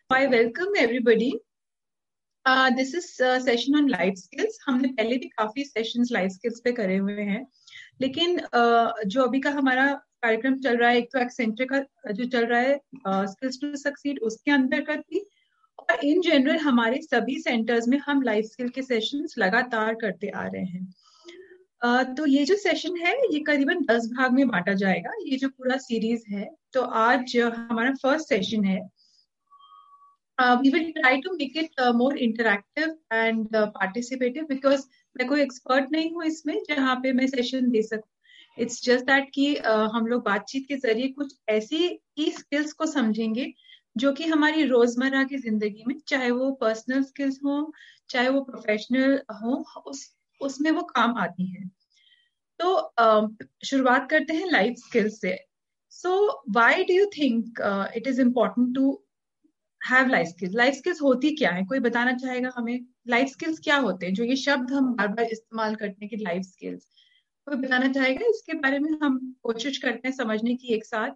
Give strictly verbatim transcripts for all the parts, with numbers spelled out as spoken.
I welcome everybody. Uh, this is uh, session on life skills. हमने पहले भी काफी सेशंस लाइफ स्किल्स पे करे हुए हैं, लेकिन uh, जो अभी का हमारा कार्यक्रम चल रहा है, एक तो एक्सेंट्रे का जो चल रहा है स्किल्स टू सक्सीड, उसके अंतर्गत भी, और इन जनरल हमारे सभी सेंटर्स में हम लाइफ स्किल के सेशंस लगातार करते आ रहे हैं. Uh, तो ये जो सेशन है ये करीबन दस भाग में बांटा जाएगा, ये जो पूरा सीरीज है. तो आज हमारा फर्स्ट सेशन है. Uh, we will try to make it uh, more interactive and uh, participative because मैं कोई एक्सपर्ट नहीं हूँ इसमें जहाँ पे मैं सेशन दे सकूँ. इट्स जस्ट दैट कि uh, हम लोग बातचीत के जरिए कुछ ऐसी की स्किल्स को समझेंगे जो कि हमारी रोजमर्रा की जिंदगी में, चाहे वो पर्सनल स्किल्स हो चाहे वो प्रोफेशनल हो, उस उसमें वो काम आती हैं. तो uh, शुरुआत करते हैं लाइफ स्किल्स से. So why do you think it is important to have life skills? Life skills होती क्या है? कोई बताना चाहेगा हमें? लाइफ स्किल्स क्या होते हैं? जो ये शब्द हम बार बार इस्तेमाल करते हैं कि लाइफ स्किल्स, कोई बताना चाहेगा इसके बारे में? हम कोशिश करते हैं समझने की एक साथ.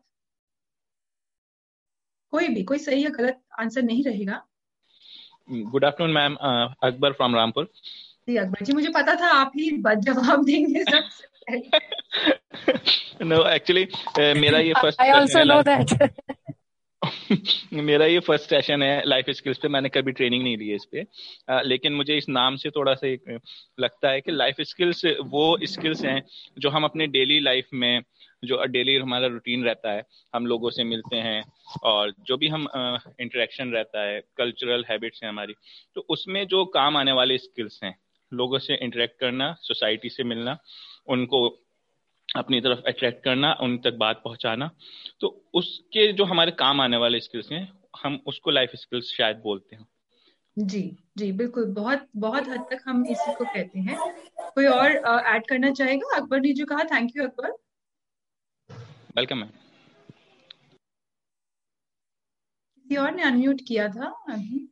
कोई भी, कोई सही या गलत आंसर नहीं रहेगा. Good afternoon ma'am, Akbar from Rampur. जी अकबर जी, मुझे पता था आप ही जवाब देंगे सबसे पहले. नो एक्चुअली मेरा ये first I also know that मेरा ये फर्स्ट सेशन है लाइफ स्किल्स पे. मैंने कभी ट्रेनिंग नहीं ली है इस पे, आ, लेकिन मुझे इस नाम से थोड़ा सा एक लगता है कि लाइफ स्किल्स वो स्किल्स हैं जो हम अपने डेली लाइफ में, जो डेली हमारा रूटीन रहता है, हम लोगों से मिलते हैं और जो भी हम इंटरेक्शन रहता है, कल्चरल हैबिट्स हैं हमारी, तो उसमें जो काम आने वाले स्किल्स हैं, लोगों से इंटरेक्ट करना, सोसाइटी से मिलना, उनको अपनी तरफ अट्रैक्ट करना, उन तक बात पहुंचाना, तो उसके जो हमारे काम आने वाले स्किल्स हैं हम उसको लाइफ स्किल्स शायद बोलते हैं. जी जी बिल्कुल, बहुत बहुत हद तक हम इसी को कहते हैं. कोई और ऐड uh, करना चाहेगा? अकबर ने जो कहा, thank you Akbar. Welcome ma'am. किसी और ने अनम्यूट किया था अभी.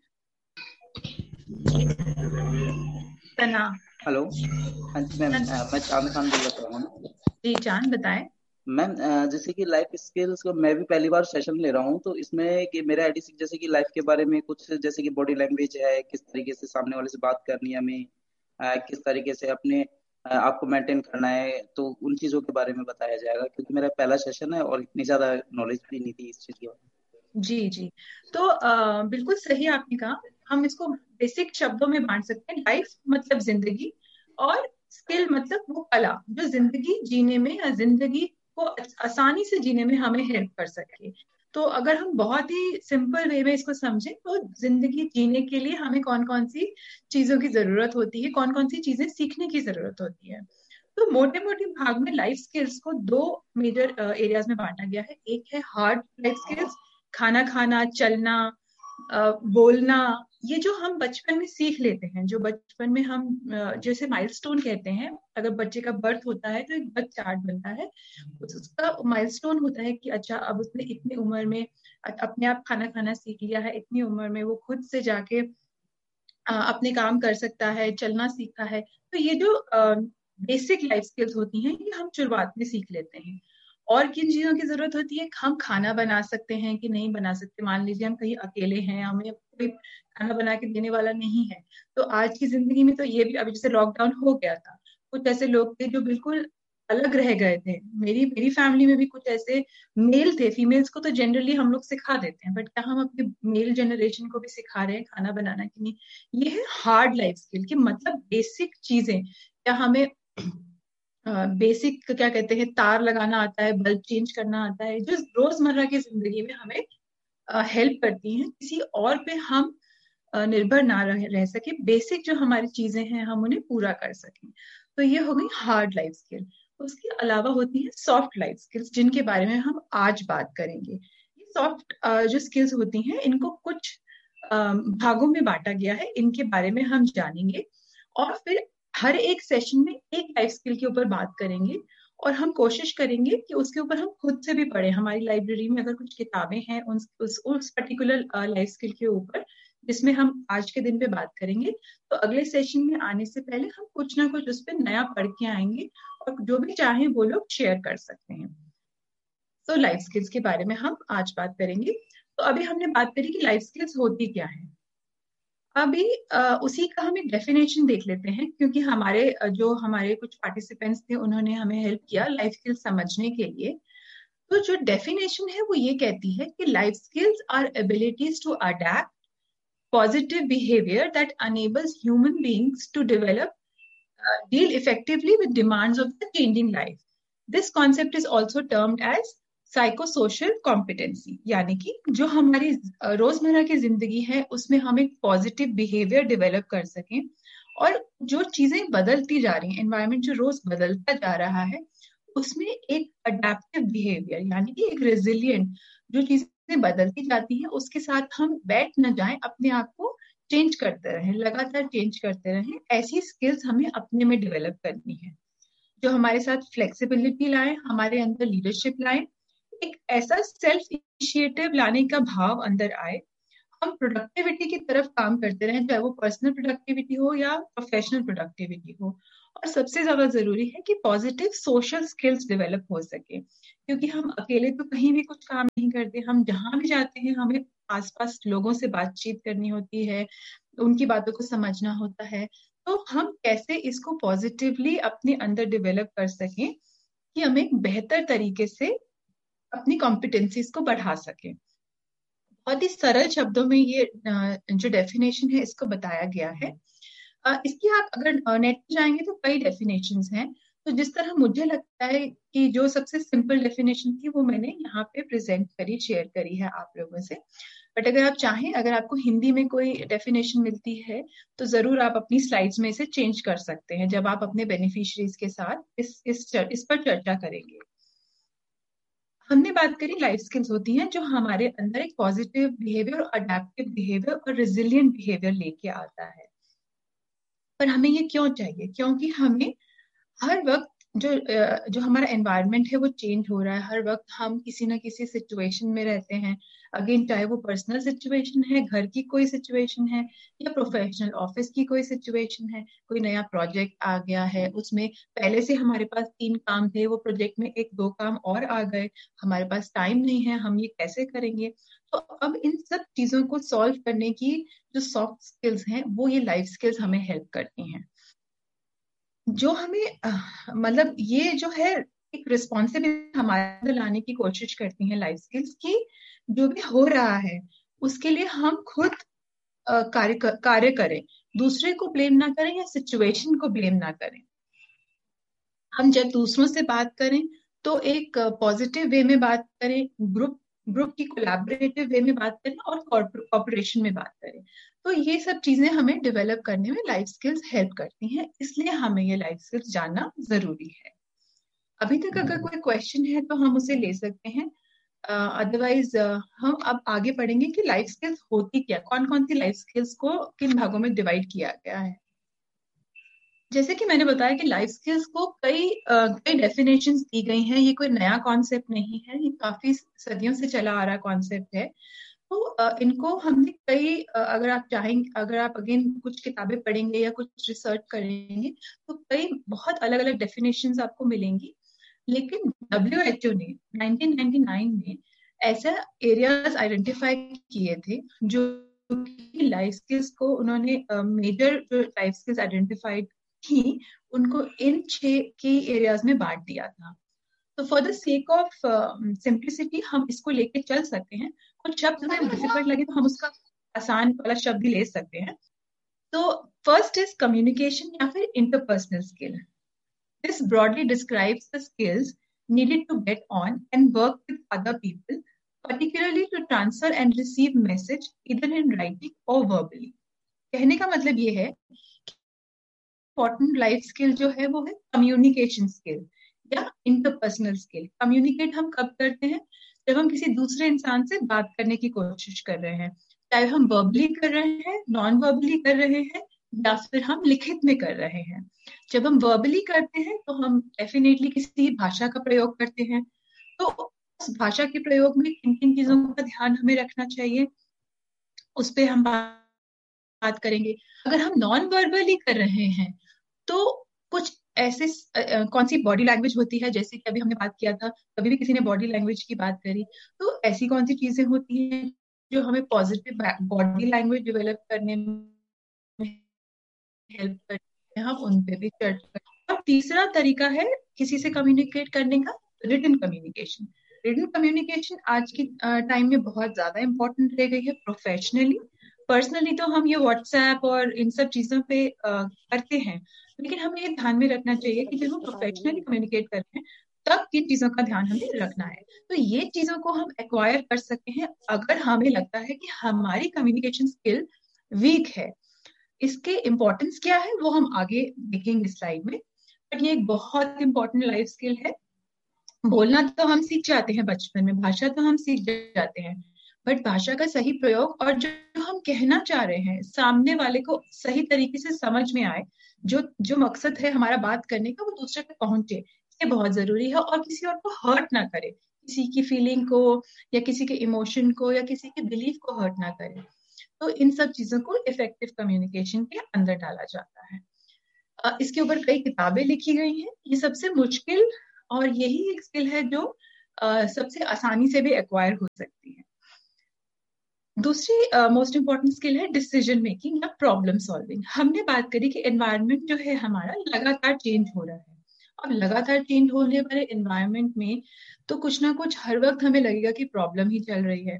तना. हेलो. हाँ जी मैम, मैं चांद खान बोल रहा हूँ. जी चांद, बताएं. मैम जैसे कि लाइफ स्किल्स को मैं भी पहली बार सेशन ले रहा हूँ, तो इसमें कि मेरा आईडी जैसे कि लाइफ के बारे में कुछ, जैसे कि बॉडी लैंग्वेज है, किस तरीके से सामने वाले से बात करनी है हमें, किस तरीके से अपने आपको मेंटेन करना है, तो उन चीजों के बारे में बताया जाएगा, क्योंकि मेरा पहला सेशन है और इतनी ज्यादा नॉलेज भी नहीं थी इस चीज की. जी जी, तो आ, बिल्कुल सही आपने कहा. हम इसको बेसिक शब्दों में बांट सकते हैं. लाइफ मतलब जिंदगी, और स्किल मतलब वो कला जो जिंदगी जीने में या जिंदगी को आसानी से जीने में हमें हेल्प कर सके. तो अगर हम बहुत ही सिंपल वे में इसको समझें तो जिंदगी जीने के लिए हमें कौन कौन सी चीजों की जरूरत होती है, कौन कौन सी चीजें सीखने की जरूरत होती है. तो मोटे मोटे भाग में लाइफ स्किल्स को दो मेजर एरियाज में बांटा गया है. एक है हार्ड लाइफ स्किल्स, खाना खाना, चलना, बोलना, ये जो हम बचपन में सीख लेते हैं, जो बचपन में हम जैसे माइलस्टोन कहते हैं. अगर बच्चे का बर्थ होता है तो एक बर्थ चार्ट बनता है, उसका माइलस्टोन होता है कि अच्छा अब उसने इतनी उम्र में अपने आप खाना खाना सीख लिया है, इतनी उम्र में वो खुद से जाके अपने काम कर सकता है, चलना सीखा है. तो ये जो बेसिक लाइफ स्किल्स होती हैं ये हम शुरुआत में सीख लेते हैं. और किन चीजों की जरूरत होती है? हम खाना बना सकते हैं कि नहीं बना सकते. मान लीजिए हम कहीं अकेले हैं, हमें कोई खाना बना के देने वाला नहीं है, तो आज की जिंदगी में तो ये भी, अभी जैसे लॉकडाउन हो गया था, कुछ ऐसे लोग थे जो बिल्कुल अलग रह गए थे. मेरी मेरी फैमिली में भी कुछ ऐसे मेल थे. फीमेल्स को तो जनरली हम लोग सिखा देते हैं, बट क्या हम अपने मेल जनरेशन को भी सिखा रहे हैं खाना बनाना कि नहीं? ये है हार्ड लाइफ स्किल, कि मतलब बेसिक चीजें. क्या हमें बेसिक uh, क्या कहते हैं, तार लगाना आता है, बल्ब चेंज करना आता है, जो रोजमर्रा की जिंदगी में हमें हेल्प uh, करती हैं, किसी और पे हम uh, निर्भर ना रह, रह सके. बेसिक जो हमारी चीजें हैं हम उन्हें पूरा कर सकें. तो ये हो गई हार्ड लाइफ स्किल. उसके अलावा होती है सॉफ्ट लाइफ स्किल्स, जिनके बारे में हम आज बात करेंगे. ये सॉफ्ट uh, जो स्किल्स होती हैं इनको कुछ uh, भागों में बांटा गया है, इनके बारे में हम जानेंगे और फिर हर एक सेशन में एक लाइफ स्किल के ऊपर बात करेंगे और हम कोशिश करेंगे कि उसके ऊपर हम खुद से भी पढ़ें. हमारी लाइब्रेरी में अगर कुछ किताबें हैं उस उस, उस पर्टिकुलर लाइफ स्किल के ऊपर जिसमें हम आज के दिन पे बात करेंगे, तो अगले सेशन में आने से पहले हम कुछ ना कुछ उस पर नया पढ़ के आएंगे और जो भी चाहें वो लोग शेयर कर सकते हैं. तो लाइफ स्किल्स के बारे में हम आज बात करेंगे. तो अभी हमने बात करी कि लाइफ स्किल्स होती क्या है। अभी अ, उसी का हम एक डेफिनेशन देख लेते हैं, क्योंकि हमारे अ, जो हमारे कुछ पार्टिसिपेंट्स थे उन्होंने हमें हेल्प किया लाइफ स्किल्स समझने के लिए। तो जो डेफिनेशन है वो ये कहती है कि life skills are abilities to adapt positive behavior that enables human beings to develop, uh, deal effectively with demands of the changing life. This concept is also termed as psychosocial competency, यानी कि जो हमारी रोजमर्रा की जिंदगी है उसमें हम एक पॉजिटिव बिहेवियर डेवलप कर सकें, और जो चीजें बदलती जा रही हैं, एनवायरमेंट जो रोज बदलता जा रहा है, उसमें एक अडेप्टिव बिहेवियर यानी कि एक रेजिलियंट, जो चीजें बदलती जाती हैं उसके साथ हम बैठ न जाएं, अपने आप को चेंज करते रहें, लगातार चेंज करते रहें, ऐसी स्किल्स हमें अपने में डेवलप करनी है जो हमारे साथ फ्लेक्सिबिलिटी लाए, हमारे अंदर लीडरशिप लाए, एक ऐसा सेल्फ इनिशिएटिव लाने का भाव अंदर आए, हम प्रोडक्टिविटी की तरफ काम करते रहें, चाहे वो पर्सनल प्रोडक्टिविटी हो या प्रोफेशनल प्रोडक्टिविटी हो। और सबसे ज्यादा जरूरी है कि पॉजिटिव सोशल स्किल्स डेवलप हो सके, क्योंकि हम अकेले तो कहीं भी कुछ काम नहीं करते, हम जहां भी जाते हैं हमें आसपास लोगों से बातचीत करनी होती है, उनकी बातों को समझना होता है। तो हम कैसे इसको पॉजिटिवली अपने अंदर डेवलप कर सकें कि हम एक बेहतर तरीके से अपनी कॉम्पिटेंसीज को बढ़ा सकें। बहुत ही सरल शब्दों में ये जो डेफिनेशन है इसको बताया गया है। इसकी आप अगर नेट पे जाएंगे तो कई डेफिनेशंस हैं, तो जिस तरह मुझे लगता है कि जो सबसे सिंपल डेफिनेशन थी वो मैंने यहाँ पे प्रेजेंट करी, शेयर करी है आप लोगों से। बट अगर आप चाहें, अगर आपको हिंदी में कोई डेफिनेशन मिलती है तो जरूर आप अपनी स्लाइड्स में इसे चेंज कर सकते हैं जब आप अपने बेनिफिशियरीज के साथ इस इस इस पर चर्चा करेंगे। हमने बात करी लाइफ स्किल्स होती हैं जो हमारे अंदर एक पॉजिटिव बिहेवियर, अडेप्टिव बिहेवियर और रेजिलियंट बिहेवियर लेके आता है। पर हमें ये क्यों चाहिए? क्योंकि हमें हर वक्त जो जो हमारा एनवायरनमेंट है वो चेंज हो रहा है, हर वक्त हम किसी ना किसी सिचुएशन में रहते हैं। अगेन, चाहे वो पर्सनल सिचुएशन है, घर की कोई सिचुएशन है, या प्रोफेशनल ऑफिस की कोई सिचुएशन है, कोई नया प्रोजेक्ट आ गया है, उसमें पहले से हमारे पास तीन काम थे, वो प्रोजेक्ट में एक दो काम और आ गए, हमारे पास टाइम नहीं है, हम ये कैसे करेंगे? तो अब इन सब चीजों को सॉल्व करने की जो सॉफ्ट स्किल्स हैं वो ये लाइफ स्किल्स हमें हेल्प करती हैं, जो हमें मतलब ये जो है एक रिस्पॉन्सिबिलिटी हमारे अंदर लाने की कोशिश करती हैं लाइफ स्किल्स की। जो भी हो रहा है उसके लिए हम खुद कार्य कार्य करें, दूसरे को ब्लेम ना करें या सिचुएशन को ब्लेम ना करें। हम जब दूसरों से बात करें तो एक पॉजिटिव वे में बात करें, ग्रुप ग्रुप की कोलैबोरेटिव वे में बात करें और कॉर्पोरेशन में बात करें। तो ये सब चीजें हमें डेवलप करने में लाइफ स्किल्स हेल्प करती हैं, इसलिए हमें ये लाइफ स्किल्स जानना जरूरी है। अभी तक अगर कोई क्वेश्चन है तो हम उसे ले सकते हैं, अदरवाइज uh, uh, हम अब आगे पढ़ेंगे कि लाइफ स्किल्स होती क्या, कौन कौन सी लाइफ स्किल्स को किन भागों में डिवाइड किया गया है। जैसे कि मैंने बताया कि लाइफ स्किल्स को कई कई डेफिनेशंस दी गई हैं, ये कोई नया कॉन्सेप्ट नहीं है, ये काफी सदियों से चला आ रहा कॉन्सेप्ट है। तो uh, इनको हमने कई uh, अगर आप चाहेंगे, अगर आप अगेन कुछ किताबें पढ़ेंगे या कुछ रिसर्च करेंगे तो कई बहुत अलग अलग डेफिनेशंस आपको मिलेंगी। लेकिन डब्ल्यू एच ओ ने नाइनटीन नाइंटी नाइन में ऐसा एरियाज आइडेंटिफाई किए थे जो लाइफ स्किल्स को उन्होंने मेजर जो लाइफ स्किल्स आइडेंटिफाइड थी उनको इन छह की एरियाज में बांट दिया था। तो for the sake of simplicity हम इसको लेके चल सकते हैं, कुछ शब्द हमें डिफिकल्ट लगे तो हम उसका आसान वाला शब्द भी ले सकते हैं। तो फर्स्ट इज कम्युनिकेशन या फिर interpersonal skill. This broadly describes the skills needed to get on and work with other people, particularly to transfer and receive message either in writing or verbally. कहने का मतलब ये है कि important life skill जो है वो है communication skill या interpersonal skill। Communicate हम कब करते हैं? जब हम किसी दूसरे इंसान से बात करने की कोशिश कर रहे हैं, चाहे हम verbally कर रहे हैं, non verbally कर रहे हैं या फिर हम लिखित में कर रहे हैं। जब हम वर्बली करते हैं तो हम डेफिनेटली किसी भाषा का प्रयोग करते हैं, तो उस भाषा के प्रयोग में किन किन चीजों का ध्यान हमें रखना चाहिए उस पर हम बात करेंगे। अगर हम नॉन वर्बली कर रहे हैं तो कुछ ऐसे आ, कौन सी बॉडी लैंग्वेज होती है, जैसे कि अभी हमने बात किया था, कभी भी किसी ने बॉडी लैंग्वेज की बात करी, तो ऐसी कौन सी चीजें होती हैं जो हमें पॉजिटिव बॉडी लैंग्वेज डेवलप करने में हेल्प करते हैं, हम उन पे भी चर्चा करते हैं। और तीसरा तरीका है किसी से कम्युनिकेट करने का, रिटन कम्युनिकेशन। रिटन कम्युनिकेशन आज की टाइम में बहुत ज्यादा इंपॉर्टेंट रह गई है। प्रोफेशनली, पर्सनली तो हम ये व्हाट्सएप और इन सब चीजों पे uh, करते हैं, लेकिन हमें ये ध्यान में रखना चाहिए कि जब हम प्रोफेशनली कम्युनिकेट कर रहे हैं तब किन चीजों का ध्यान हमें रखना है। तो ये चीजों को हम एक्वायर कर सकते हैं अगर हमें लगता है कि हमारी कम्युनिकेशन स्किल वीक है। इसके इम्पोर्टेंस क्या है वो हम आगे देखेंगे स्लाइड में, बट ये एक बहुत इंपॉर्टेंट लाइफ स्किल है। बोलना तो हम सीख जाते हैं बचपन में, भाषा तो हम सीख जाते हैं, बट भाषा का सही प्रयोग और जो हम कहना चाह रहे हैं सामने वाले को सही तरीके से समझ में आए, जो जो मकसद है हमारा बात करने का वो दूसरे तक पहुंचे, ये बहुत जरूरी है। और किसी और को हर्ट ना करे, किसी की फीलिंग को या किसी के इमोशन को या किसी के बिलीफ को हर्ट ना करे। तो इन सब चीजों को इफेक्टिव कम्युनिकेशन के अंदर डाला जाता है। इसके ऊपर कई किताबें लिखी गई हैं। ये सबसे मुश्किल और यही एक स्किल है जो सबसे आसानी से भी एक्वायर हो सकती है। दूसरी मोस्ट इंपॉर्टेंट स्किल है डिसीजन मेकिंग या प्रॉब्लम सॉल्विंग। हमने बात करी कि एनवायरनमेंट जो है हमारा लगातार चेंज हो रहा है। अब लगातार चेंज होने वाले एनवायरनमेंट में तो कुछ ना कुछ हर वक्त हमें लगेगा कि प्रॉब्लम ही चल रही है।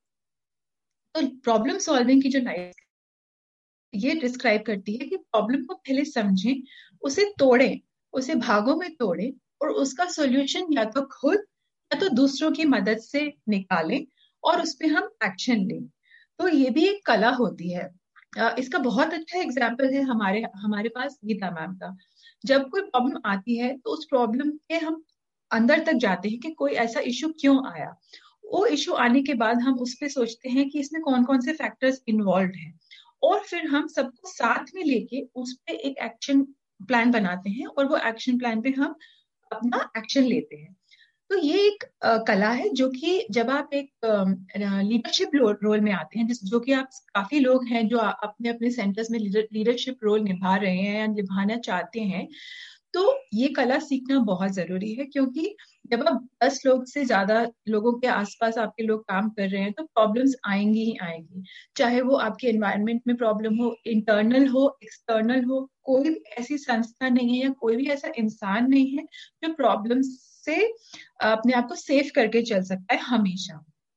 तो प्रॉब्लम सॉल्विंग की जो लाइफ ये डिस्क्राइब करती है कि प्रॉब्लम को पहले समझें, उसे तोड़ें, उसे भागों में तोड़ें और उसका सॉल्यूशन या तो खुद या तो दूसरों की मदद से निकालें और उस पर हम एक्शन लें। तो ये भी एक कला होती है। इसका बहुत अच्छा एग्जाम्पल है हमारे हमारे पास गीता मैम का। जब कोई प्रॉब्लम आती है तो उस प्रॉब्लम के हम अंदर तक जाते हैं कि कोई ऐसा इशू क्यों आया। वो इशू आने के बाद हम उस पर सोचते हैं कि इसमें कौन कौन से फैक्टर्स इन्वॉल्व हैं और फिर हम सबको साथ में लेके उस पर एक एक्शन प्लान बनाते हैं और वो एक्शन प्लान पे हम अपना एक्शन लेते हैं। तो ये एक आ, कला है जो कि जब आप एक लीडरशिप रोल में आते हैं, जिस जो कि आप काफी लोग हैं जो अपने अपने सेंटर्स में लीडरशिप रोल निभा रहे हैं या निभाना चाहते हैं, तो ये कला सीखना बहुत जरूरी है। क्योंकि जब आप दस लोग से ज्यादा लोगों के आसपास आपके लोग काम कर रहे हैं तो प्रॉब्लम्स आएंगी ही आएंगी, चाहे वो आपके एनवायरनमेंट में प्रॉब्लम हो, इंटरनल हो, एक्सटर्नल हो। कोई भी ऐसी संस्था नहीं है या कोई भी ऐसा इंसान नहीं है जो प्रॉब्लम से अपने आप को सेफ करके चल सकता है हमेशा।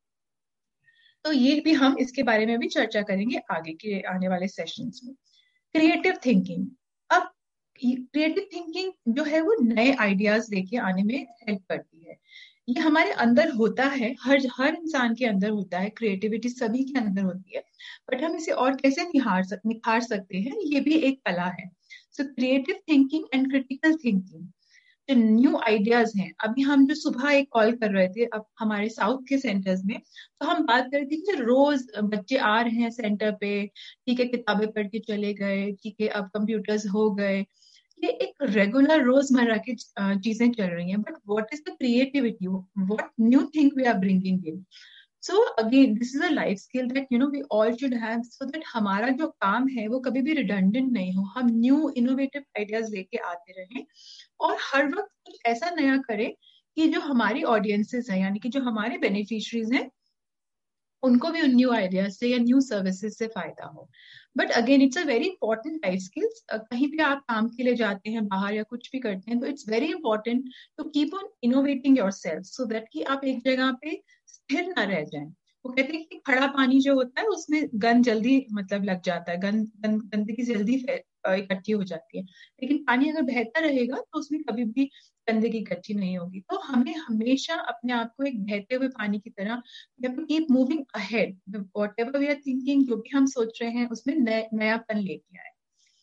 तो ये भी हम इसके बारे में भी चर्चा करेंगे आगे के आने वाले सेशंस में। Creative thinking. अब क्रिएटिव थिंकिंग जो है वो नए आइडियाज लेके आने में हेल्प करती है। ये हमारे अंदर होता है, हर हर इंसान के अंदर होता है, क्रिएटिविटी सभी के अंदर होती है, बट हम इसे और कैसे निहार सक, निखार सकते हैं, ये भी एक कला है। So creative thinking and critical thinking, जो न्यू आइडियाज हैं। अभी हम जो सुबह एक कॉल कर रहे थे अब हमारे साउथ के सेंटर्स में, तो हम बात कर रहे थे कि रोज बच्चे आ रहे हैं सेंटर पे, ठीक है किताबें पढ़ के चले गए, ठीक है अब कंप्यूटर्स हो गए, ये एक रेगुलर रोजमर्रा की चीजें चल रही हैं। But what is the creativity, what new thing we are bringing in. So again this is a life skill that you know we all should have, so that हमारा जो काम है वो कभी भी रिडंडेंट नहीं हो, हम न्यू इनोवेटिव आइडियाज लेके आते रहें और हर वक्त कुछ ऐसा नया करें कि जो हमारी ऑडियंसेस हैं, यानी कि जो हमारे बेनिफिशियरीज हैं, उनको भी उन न्यू आइडियाज से या न्यू सर्विसेज से फायदा हो। But again it's a very important life skills. कहीं भी आप काम के लिए जाते हैं बाहर या कुछ भी करते हैं तो it's very important to keep on innovating yourself so that कि आप एक जगह पे स्थिर ना रह जाएं। वो कहते हैं कि खड़ा पानी जो होता है उसमें गंद जल्दी मतलब लग जाता है, गंद गंदगी जल्दी इकट्ठी हो जाती है, लेकिन पानी अगर बहता रहेगा तो उसमें कभी भी गंदगी इकट्ठी नहीं होगी। तो हमें हमेशा अपने आप को एक बहते हुए पानी की तरह keep moving ahead, whatever we are thinking, जो भी हम सोच रहे हैं उसमें नय, नयापन लेके आए।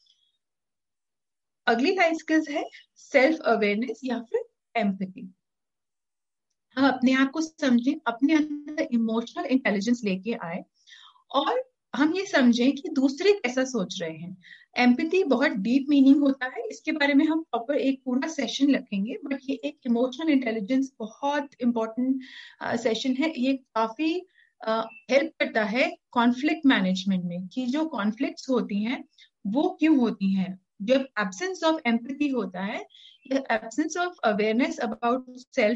अगली लाइफ स्किल्स है सेल्फ अवेयरनेस या फिर एम्पैथी। हम अपने आप को समझें, अपने अंदर इमोशनल इंटेलिजेंस लेके आए और हम ये समझें कि दूसरे कैसा सोच रहे हैं। एम्पैथी बहुत डीप मीनिंग होता है, इसके बारे में हम प्रॉपर एक पूरा सेशन रखेंगे, बट ये एक इमोशनल इंटेलिजेंस बहुत इंपॉर्टेंट सेशन है। ये काफी हेल्प uh, करता है कॉन्फ्लिक्ट मैनेजमेंट में, कि जो कॉन्फ्लिक्ट्स होती हैं वो क्यों होती हैं। जब एब्सेंस ऑफ एम्पैथी होता है, absence of awareness about self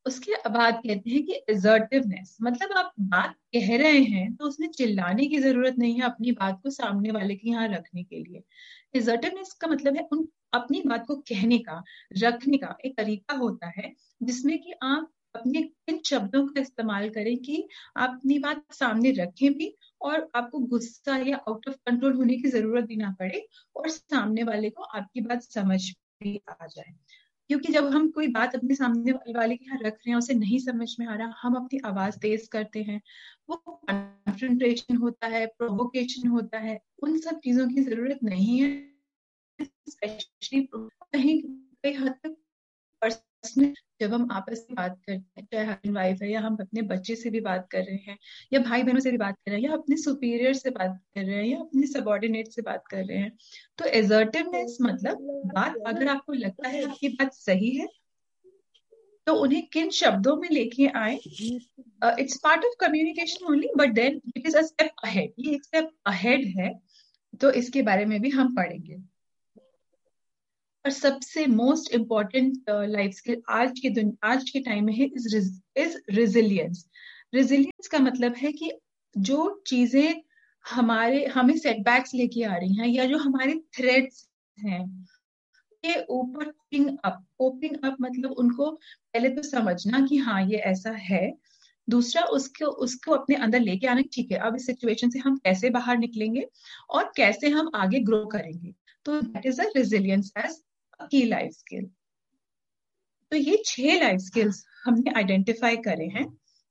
उसके बाद कहते हैं कि assertiveness, मतलब आप बात कह रहे हैं तो उसमें चिल्लाने की जरूरत नहीं है अपनी बात को सामने वाले के यहाँ रखने के लिए। assertiveness का मतलब है उन अपनी बात को कहने का, रखने का एक तरीका होता है जिसमें कि आप अपने किन शब्दों का इस्तेमाल करें कि आप अपनी बात सामने रखें भी और आपको गुस्सा या आउट ऑफ कंट्रोल होने की जरूरत भी ना पड़े और सामने वाले को आपकी बात समझ भी आ जाए। क्योंकि जब हम कोई बात अपने सामने वाले के यहाँ रख रहे हैं, उसे नहीं समझ में आ रहा, हम अपनी आवाज तेज करते हैं, वो कॉन्फ्रंटेशन होता है, प्रोवोकेशन होता है, उन सब चीजों की जरूरत नहीं है। स्पेशली कहीं कहीं हद तक पर्सनल, जब हम आपस में बात करते हैं, चाहे हस्बैंड वाइफ है या हम अपने बच्चे से भी बात कर रहे हैं या भाई बहनों से भी बात कर रहे हैं या अपने सुपीरियर से बात कर रहे हैं या अपने सबॉर्डिनेट से बात कर रहे हैं, तो एसर्टिवनेस मतलब बात अगर आपको लगता है आपकी बात सही है तो उन्हें किन शब्दों में लेके आए। It's part of communication only but then it is a step ahead, ये एक स्टेप अहेड है, तो इसके बारे में भी हम पढ़ेंगे। और सबसे मोस्ट इम्पॉर्टेंट लाइफ स्किल आज के दिन आज के टाइम में है इज इज रेजिलियंस। रेजिलियंस का मतलब है कि जो चीजें हमारे हमें सेटबैक्स लेके आ रही हैं या जो हमारे थ्रेड्स हैं के ऊपर कोपिंग अप। कोपिंग अप मतलब उनको पहले तो समझना कि हाँ ये ऐसा है, दूसरा उसको उसको अपने अंदर लेके आना, ठीक है अब इस सिचुएशन से हम कैसे बाहर निकलेंगे और कैसे हम आगे ग्रो करेंगे। तो that is a resilience as a की लाइफ स्किल। तो ये छह लाइफ स्किल्स हमने आइडेंटिफाई करे हैं।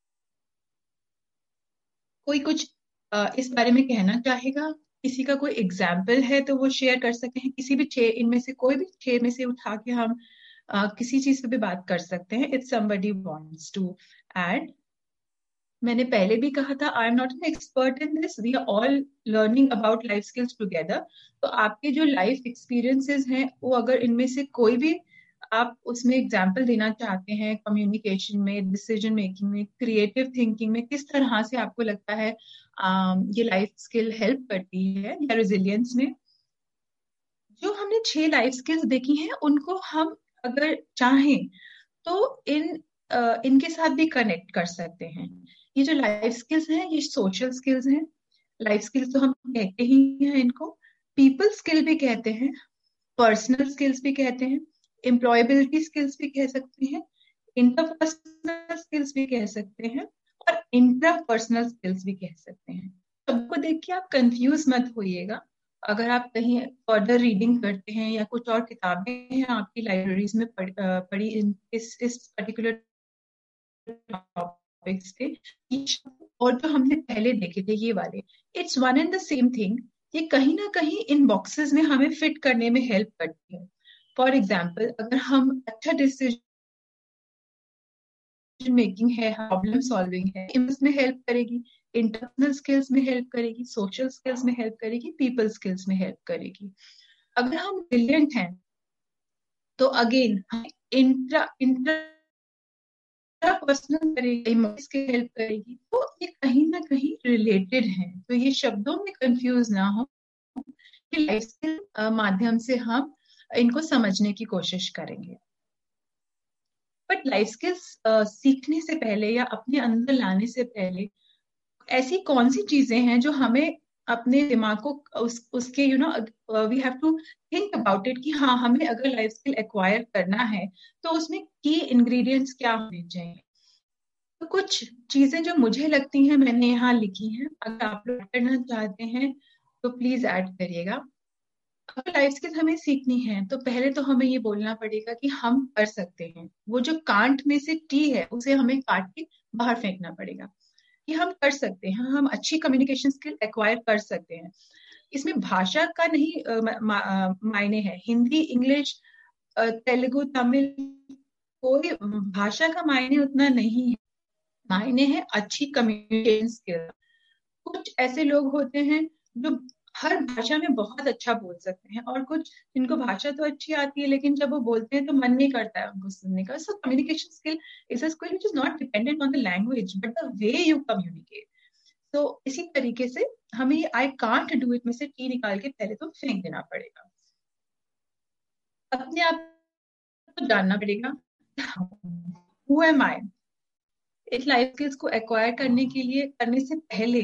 कोई कुछ अ, इस बारे में कहना चाहेगा? किसी का कोई एग्जाम्पल है तो वो शेयर कर सकते हैं, किसी भी छह इनमें से कोई भी छह में से उठा के हम uh, किसी चीज पे भी बात कर सकते हैं। If somebody wants to add. मैंने पहले भी कहा था I am not an expert in this, we are all learning about life skills together. तो आपके जो लाइफ एक्सपीरियंसेस हैं वो अगर इनमें से कोई भी आप उसमें एग्जाम्पल देना चाहते हैं, कम्युनिकेशन में, डिसीजन मेकिंग में, क्रिएटिव थिंकिंग में, किस तरह से आपको लगता है um, ये लाइफ स्किल हेल्प करती है या रेजिलियंस में। जो हमने छह लाइफ स्किल्स देखी हैं उनको हम अगर चाहें तो इन uh, इनके साथ भी कनेक्ट कर सकते हैं। ये जो लाइफ स्किल्स हैं ये सोशल स्किल्स हैं। लाइफ स्किल्स तो हम कहते ही हैं इनको, पीपल स्किल भी कहते हैं, पर्सनल स्किल्स भी कहते हैं, एम्प्लॉयबिलिटी स्किल्स भी कह सकते हैं, इंटरपर्सनल स्किल्स भी कह सकते हैं और इंट्रापर्सनल स्किल्स भी कह सकते हैं। सबको देख के आप कंफ्यूज मत होइएगा। अगर आप कहीं फर्दर रीडिंग करते हैं या कुछ और किताबें हैं आपकी लाइब्रेरीज में पढ़, पढ़ी इन, इस इस पर्टिकुलर टॉपिक्स पे, और जो हमने पहले देखे थे ये वाले, it's one and the same thing. ये कहीं ना कहीं इन बॉक्सेस में हमें फिट करने में हेल्प करती है। फॉर एग्जाम्पल अगर हम अच्छा डिसीजन मेकिंग है, प्रॉब्लम सॉल्विंग है, इसमें हेल्प करेगी, इंटरनल स्किल्स में हेल्प करेगी, सोशल स्किल्स में हेल्प करेगी, पीपल स्किल्स में हेल्प करेगी। अगर हम ब्रिलियंट हैं तो अगेन इंट्रा इंट्रा पर्सनल करेगी, की हेल्प करेगी, तो ये कहीं ना कहीं रिलेटेड है। तो ये शब्दों में कंफ्यूज ना हो, लाइफ स्किल माध्यम से हम इनको समझने की कोशिश करेंगे। बट लाइफ स्किल्स सीखने से पहले या अपने अंदर लाने से पहले ऐसी कौन सी चीजें हैं जो हमें अपने दिमाग को उस, उसके you know we have to think about it कि हाँ हमें अगर लाइफ स्किल एक्वायर करना है तो उसमें की इंग्रेडिएंट्स क्या होने चाहिए। तो कुछ चीजें जो मुझे लगती हैं मैंने यहाँ लिखी हैं, अगर आप लोग करना चाहते हैं तो प्लीज ऐड करिएगा। अगर लाइफ स्किल हमें सीखनी है तो पहले तो हमें ये बोलना पड़ेगा कि हम कर सकते हैं। वो जो कांट में से टी है उसे हमें काट के बाहर फेंकना पड़ेगा कि हम कर सकते हैं, हम अच्छी कम्युनिकेशन स्किल एक्वायर कर सकते हैं। इसमें भाषा का नहीं मायने है, हिंदी, इंग्लिश, तेलुगु, तमिल, कोई भाषा का मायने उतना नहीं है। मायने है अच्छी कम्युनिकेशन स्किल। कुछ ऐसे लोग होते हैं जो हर भाषा में बहुत अच्छा बोल सकते हैं और कुछ जिनको भाषा तो अच्छी आती है लेकिन जब वो बोलते हैं तो मन नहीं करता है उनको सुनने का। So communication skill is a skill which is not dependent on the language but the way you communicate. तो इसी तरीके से हमें ये आई कांट डू इट में से टी निकाल के पहले तो फेंक देना पड़ेगा। अपने आप को जानना पड़ेगा हु एम आई, इस लाइफ स्किल्स को एक्वायर करने के लिए करने से पहले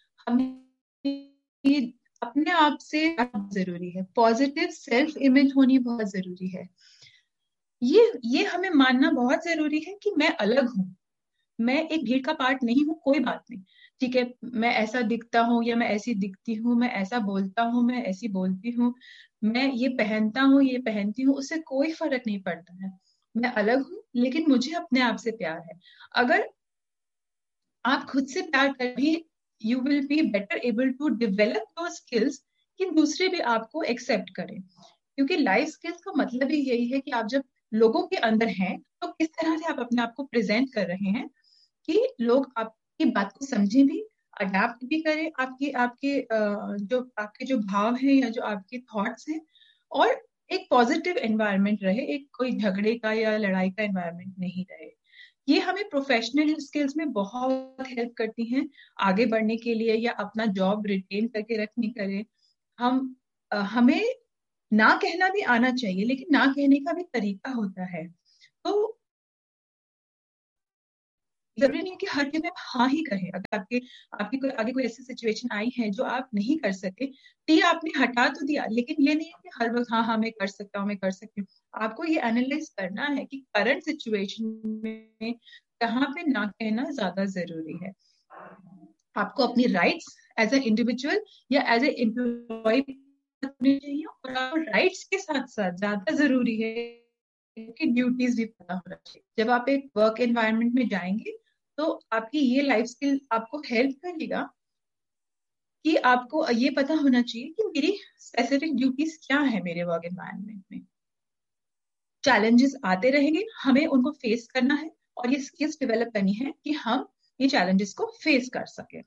हमें अपने आप से जरूरी है, पॉजिटिव सेल्फ इमेज होनी बहुत जरूरी है। ये ये हमें मानना बहुत जरूरी है कि मैं अलग हूँ, मैं एक भीड़ का पार्ट नहीं हूँ, कोई बात नहीं, ठीक है, मैं ऐसा दिखता हूँ या मैं ऐसी दिखती हूँ, मैं ऐसा बोलता हूँ, मैं ऐसी बोलती हूँ, मैं ये पहनता हूँ, ये पहनती हूँ, उससे कोई फर्क नहीं पड़ता है। मैं अलग हूँ, लेकिन मुझे अपने आप से प्यार है। अगर आप खुद से प्यार कर भी, you will be better able to develop your skills कि दूसरे भी आपको एक्सेप्ट करें। क्योंकि लाइफ स्किल्स का मतलब ही यही है कि आप जब लोगों के अंदर हैं तो किस तरह से आप अपने आप को प्रेजेंट कर रहे हैं कि लोग आपकी बात को समझें भी, अडेप्ट भी करें, आपकी आपके जो आपके जो भाव हैं या जो आपके थॉट्स हैं, और एक पॉजिटिव एनवायरनमेंट रहे, एक कोई झगड़े का या लड़ाई का एनवायरनमेंट नहीं रहे। ये हमें प्रोफेशनल स्किल्स में बहुत हेल्प करती हैं आगे बढ़ने के लिए या अपना जॉब रिटेन करके रखने के लिए। हम अ, हमें ना कहना भी आना चाहिए, लेकिन ना कहने का भी तरीका होता है। तो जरूरी नहीं है कि हर जगह हाँ ही करें। अगर आपके आपकी कोई आगे कोई ऐसी सिचुएशन आई है जो आप नहीं कर सके, तो ये आपने हटा तो दिया, लेकिन ये नहीं है कि हर वक्त हाँ हाँ मैं कर सकता हूँ, मैं कर सकती हूँ। आपको ये एनालाइज करना है कि करंट सिचुएशन में कहाँ पे ना कहना ज्यादा जरूरी है। आपको अपनी राइट्स एज ए इंडिविजुअल या एज ए एम्प्लॉय रखनी चाहिए, और आपको राइट्स के साथ साथ ज्यादा जरूरी है कि ड्यूटीज भी पता होना चाहिए। जब आप एक वर्क एनवायरनमेंट में जाएंगे तो आपकी ये लाइफ स्किल आपको हेल्प करेगा कि आपको ये पता होना चाहिए कि मेरी स्पेसिफिक ड्यूटीज क्या है मेरे वर्क एनवायरनमेंट में। चैलेंजेस आते रहेंगे, हमें उनको फेस करना है और ये स्किल्स डेवलप करनी है कि हम ये चैलेंजेस को फेस कर सके।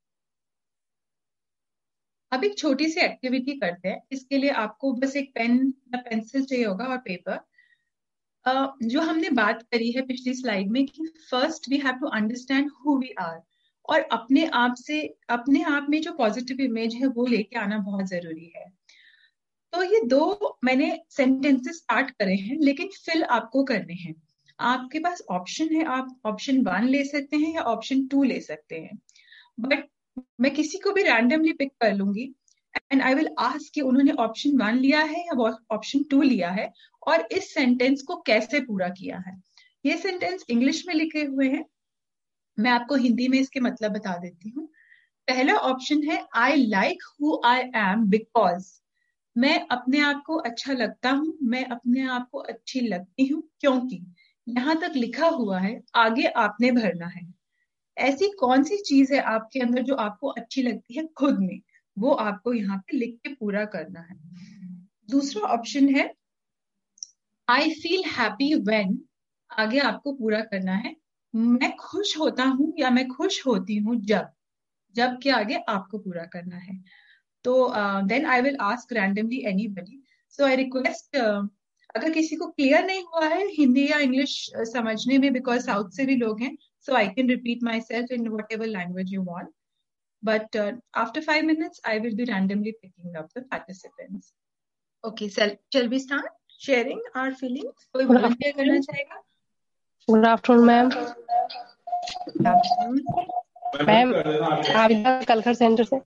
अब एक छोटी सी एक्टिविटी करते हैं। इसके लिए आपको बस एक पेन या पेंसिल चाहिए होगा और पेपर। Uh, जो हमने बात करी है पिछली स्लाइड में कि first we have to understand who we are, और अपने आप से अपने आप में जो पॉजिटिव इमेज है वो लेके आना बहुत जरूरी है। तो ये दो मैंने सेंटेंसेस स्टार्ट करे हैं, लेकिन फिल आपको करने हैं। आपके पास ऑप्शन है, आप ऑप्शन वन ले सकते हैं या ऑप्शन टू ले सकते हैं, बट मैं किसी को भी रैंडमली पिक कर लूंगी एंड आई विल आस्क कि उन्होंने ऑप्शन वन लिया है या ऑप्शन टू लिया है, और इस सेंटेंस को कैसे पूरा किया है। ये सेंटेंस इंग्लिश में लिखे हुए हैं, मैं आपको हिंदी में इसके मतलब बता देती हूँ। पहला ऑप्शन है I like who I am because, मैं अपने आप को अच्छा लगता हूँ, मैं अपने आप को अच्छी लगती हूँ क्योंकि। यहाँ तक लिखा हुआ है, आगे आपने भरना है। ऐसी कौन सी चीज है आपके अंदर जो आपको अच्छी लगती है खुद में, वो आपको यहाँ पे लिख के पूरा करना है। दूसरा ऑप्शन है आई फील हैप्पी व्हेन, आगे आपको पूरा करना है मैं खुश होता हूँ या मैं खुश होती हूँ जब, जब के आगे आपको पूरा करना है। तो then I will ask randomly anybody. So I request, अगर किसी को क्लियर नहीं हुआ है हिंदी या इंग्लिश समझने में, बिकॉज साउथ से भी लोग हैं, so I can repeat myself in whatever language you want. But uh, after five minutes, I will be randomly picking up the participants. Okay, so shall we start sharing our feelings? कोई volunteer करना चाहेगा? Good afternoon, ma'am. Good afternoon. Ma'am Abida कलखर centre से।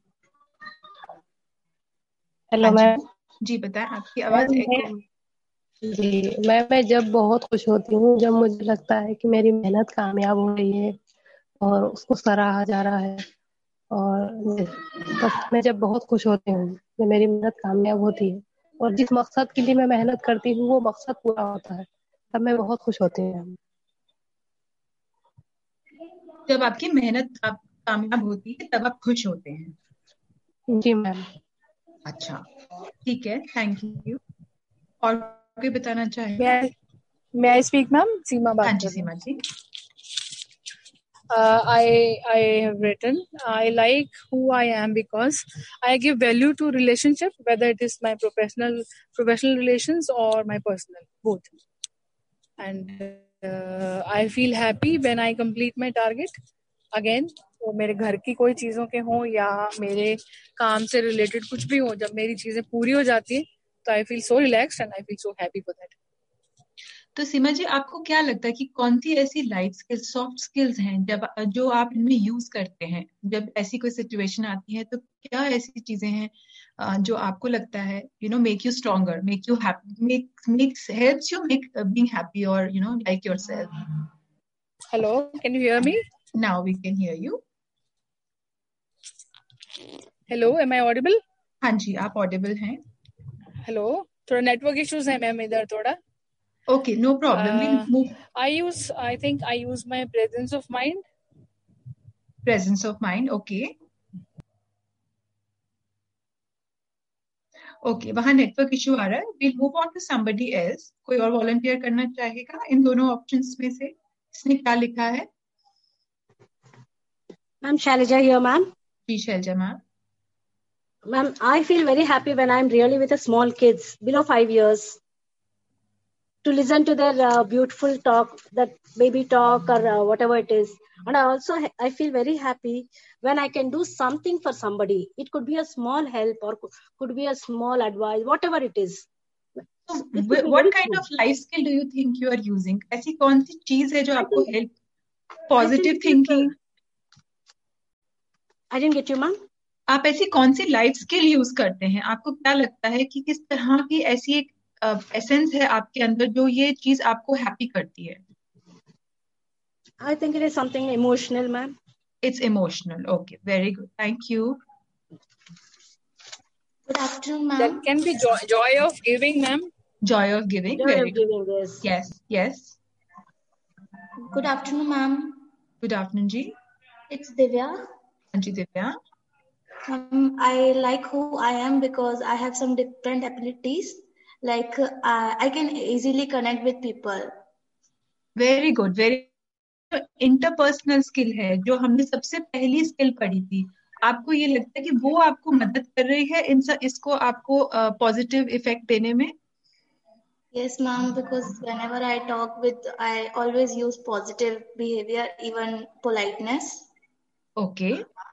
Hello ma'am. जी बताएं, आपकी आवाज एक जी मैं मैं जब बहुत खुश होती हूँ, जब मुझे लगता है कि मेरी मेहनत कामयाब हो रही है और उसको सराहा जा रहा है, और तब मैं जब बहुत खुश होती हूँ जब मेरी मेहनत कामयाब होती है और जिस मकसद के लिए मैं मेहनत करती हूँ वो मकसद पूरा होता है, तब मैं बहुत खुश होती हूँ। जब आपकी मेहनत आप कामयाब होती है तब आप खुश होते हैं? जी मैम। अच्छा ठीक है, थैंक यू। और कोई बताना चाहे? मैं आई स्पीक मैम? सीमा बात हाँ जी सीमा जी। Uh, I I have written I like who I am because I give value to relationship, whether it is my professional professional relations or my personal, both. And uh, I feel happy when I complete my target. Again, वो मेरे घर की कोई चीजों के हों या मेरे काम से रिलेटेड कुछ भी हो, जब मेरी चीजें पूरी हो जाती है तो I feel so relaxed and I feel so happy for that. तो सीमा जी, आपको क्या लगता है कि कौन सी ऐसी लाइफ स्किल्स, सॉफ्ट स्किल्स हैं जब जो आप इनमें यूज करते हैं जब ऐसी कोई सिचुएशन आती है, तो क्या ऐसी चीजें हैं अ, जो आपको लगता है you know make you stronger, make you happy, make makes helps you make being happy और you know like yourself? Hello, can you hear me? Now we can hear you. Hello, am I audible? हाँ जी, आप Audible हैं। Hello, थोड़ा network issues है ma'am इधर थोड़ा। Okay, no problem, we Uh, move. I use, I think I use my presence of mind. Presence of mind, okay okay, वहां network issue आ रहा है। Will move on to somebody else. कोई और volunteer करना चाहेगा इन दोनों ऑप्शंस में से? इसने क्या लिखा है? Ma'am, Shailaja here, ma'am. Ji Selja ma'am. Ma'am, I feel very happy when I'm really with the small kids below five years to listen to their uh, beautiful talk, that baby talk or uh, whatever it is. And I also I feel very happy when I can do something for somebody. It could be a small help or could be a small advice, whatever it is. So, what kind of life skill do you think you are using? ऐसी कौन सी चीज है जो आपको help, positive thinking? I didn't get you, ma'am. आप ऐसी कौन सी life skill use करते हैं? आपको क्या लगता है कि किस तरह की ऐसी एक एसेंस है आपके अंदर जो ये चीज आपको हैप्पी करती है? I think it is something emotional, ma'am. It's emotional. Okay, very good. Thank you. Good afternoon, ma'am. That can be joy, joy of giving, ma'am. Joy of giving. Joy Very of good. giving, yes. Yes, yes. Good afternoon, ma'am. Good afternoon, ji. It's Divya. Anji Divya. Um, I like who I am because I have some different abilities. Like uh, I can easily connect with people. Very good. Very interpersonal skill है जो हमने सबसे पहली skill पढ़ी थी। आपको ये लगता है कि वो आपको मदद कर रही है इन सब इसको आपको पॉजिटिव इफेक्ट देने में? Yes, ma'am. Because whenever I talk with, I always use positive behavior, even politeness. Okay.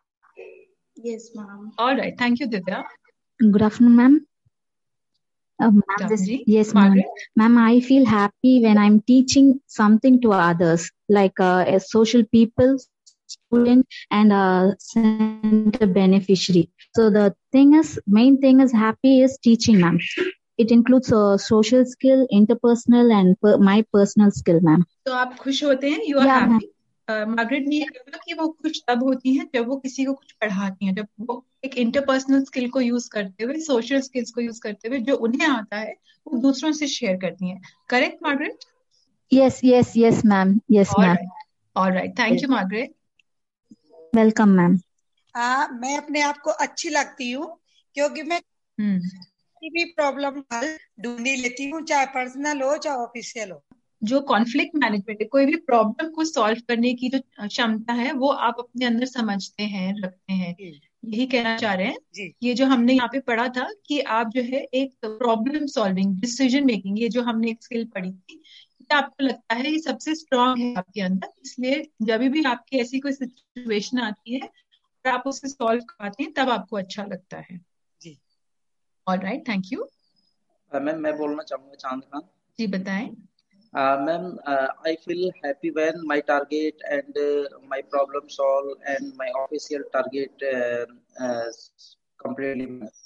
Yes, ma'am. All right. Thank you, Divya. Good afternoon, ma'am. Uh, ma'am, Good this, afternoon, yes, ma'am. Margaret. Ma'am, I feel happy when I'm teaching something to others, like uh, a social people, student, and a center beneficiary. So the thing is, main thing is happy is teaching, ma'am. It includes a social skill, interpersonal, and per, my personal skill, ma'am. तो आप खुश होते हैं? You are Yeah, happy. Margaret ने कहा कि वो खुश तब होती हैं जब वो किसी को कुछ पढ़ाती हैं, जब वो एक इंटरपर्सनल स्किल को यूज करते हुए, सोशल स्किल्स को यूज करते हुए जो उन्हें आता है वो दूसरों से शेयर करती हैं। Correct Margaret? Yes, yes, yes, ma'am. Yes, All ma'am. right. All right. Thank you, Margaret. Welcome, ma'am. हाँ, मैं अपने आप को अच्छी लगती हूँ क्योंकि मैं किसी भी प्रॉब्लम हल ढूंढ ही लेती हूँ, चाहे पर्सनल हो चाहे ऑफिशियल हो। जो कॉन्फ्लिक्ट मैनेजमेंट है, कोई भी प्रॉब्लम को सॉल्व करने की जो क्षमता है वो आप अपने अंदर समझते हैं, रखते हैं, यही कहना चाह रहे हैं। ये जो हमने यहाँ पे पढ़ा था कि आप जो है एक प्रॉब्लम सॉल्विंग, डिसीजन मेकिंग, ये जो हमने एक स्किल पढ़ी थी, ये आपको लगता है ये सबसे स्ट्रांग है आपके अंदर, इसलिए जब भी आपकी ऐसी कोई सिचुएशन आती है और आप उसे सॉल्व करते हैं तब आपको अच्छा लगता है। जी। All right, thank you. Ma'am मैं बोलना चाहूंगा चांद खान जी, बताएं। Uh, ma'am, uh, I feel happy when my target and uh, my problem solve and my official target uh, uh, completely.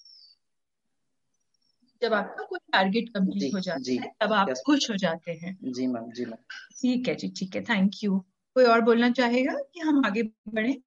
जब आपका कोई टारगेट कंप्लीट हो जाता है तब आप खुश हो जाते हैं। जी मैम, जी मैम। ठीक है जी, ठीक है, थैंक यू। कोई और बोलना चाहेगा कि हम आगे बढ़े?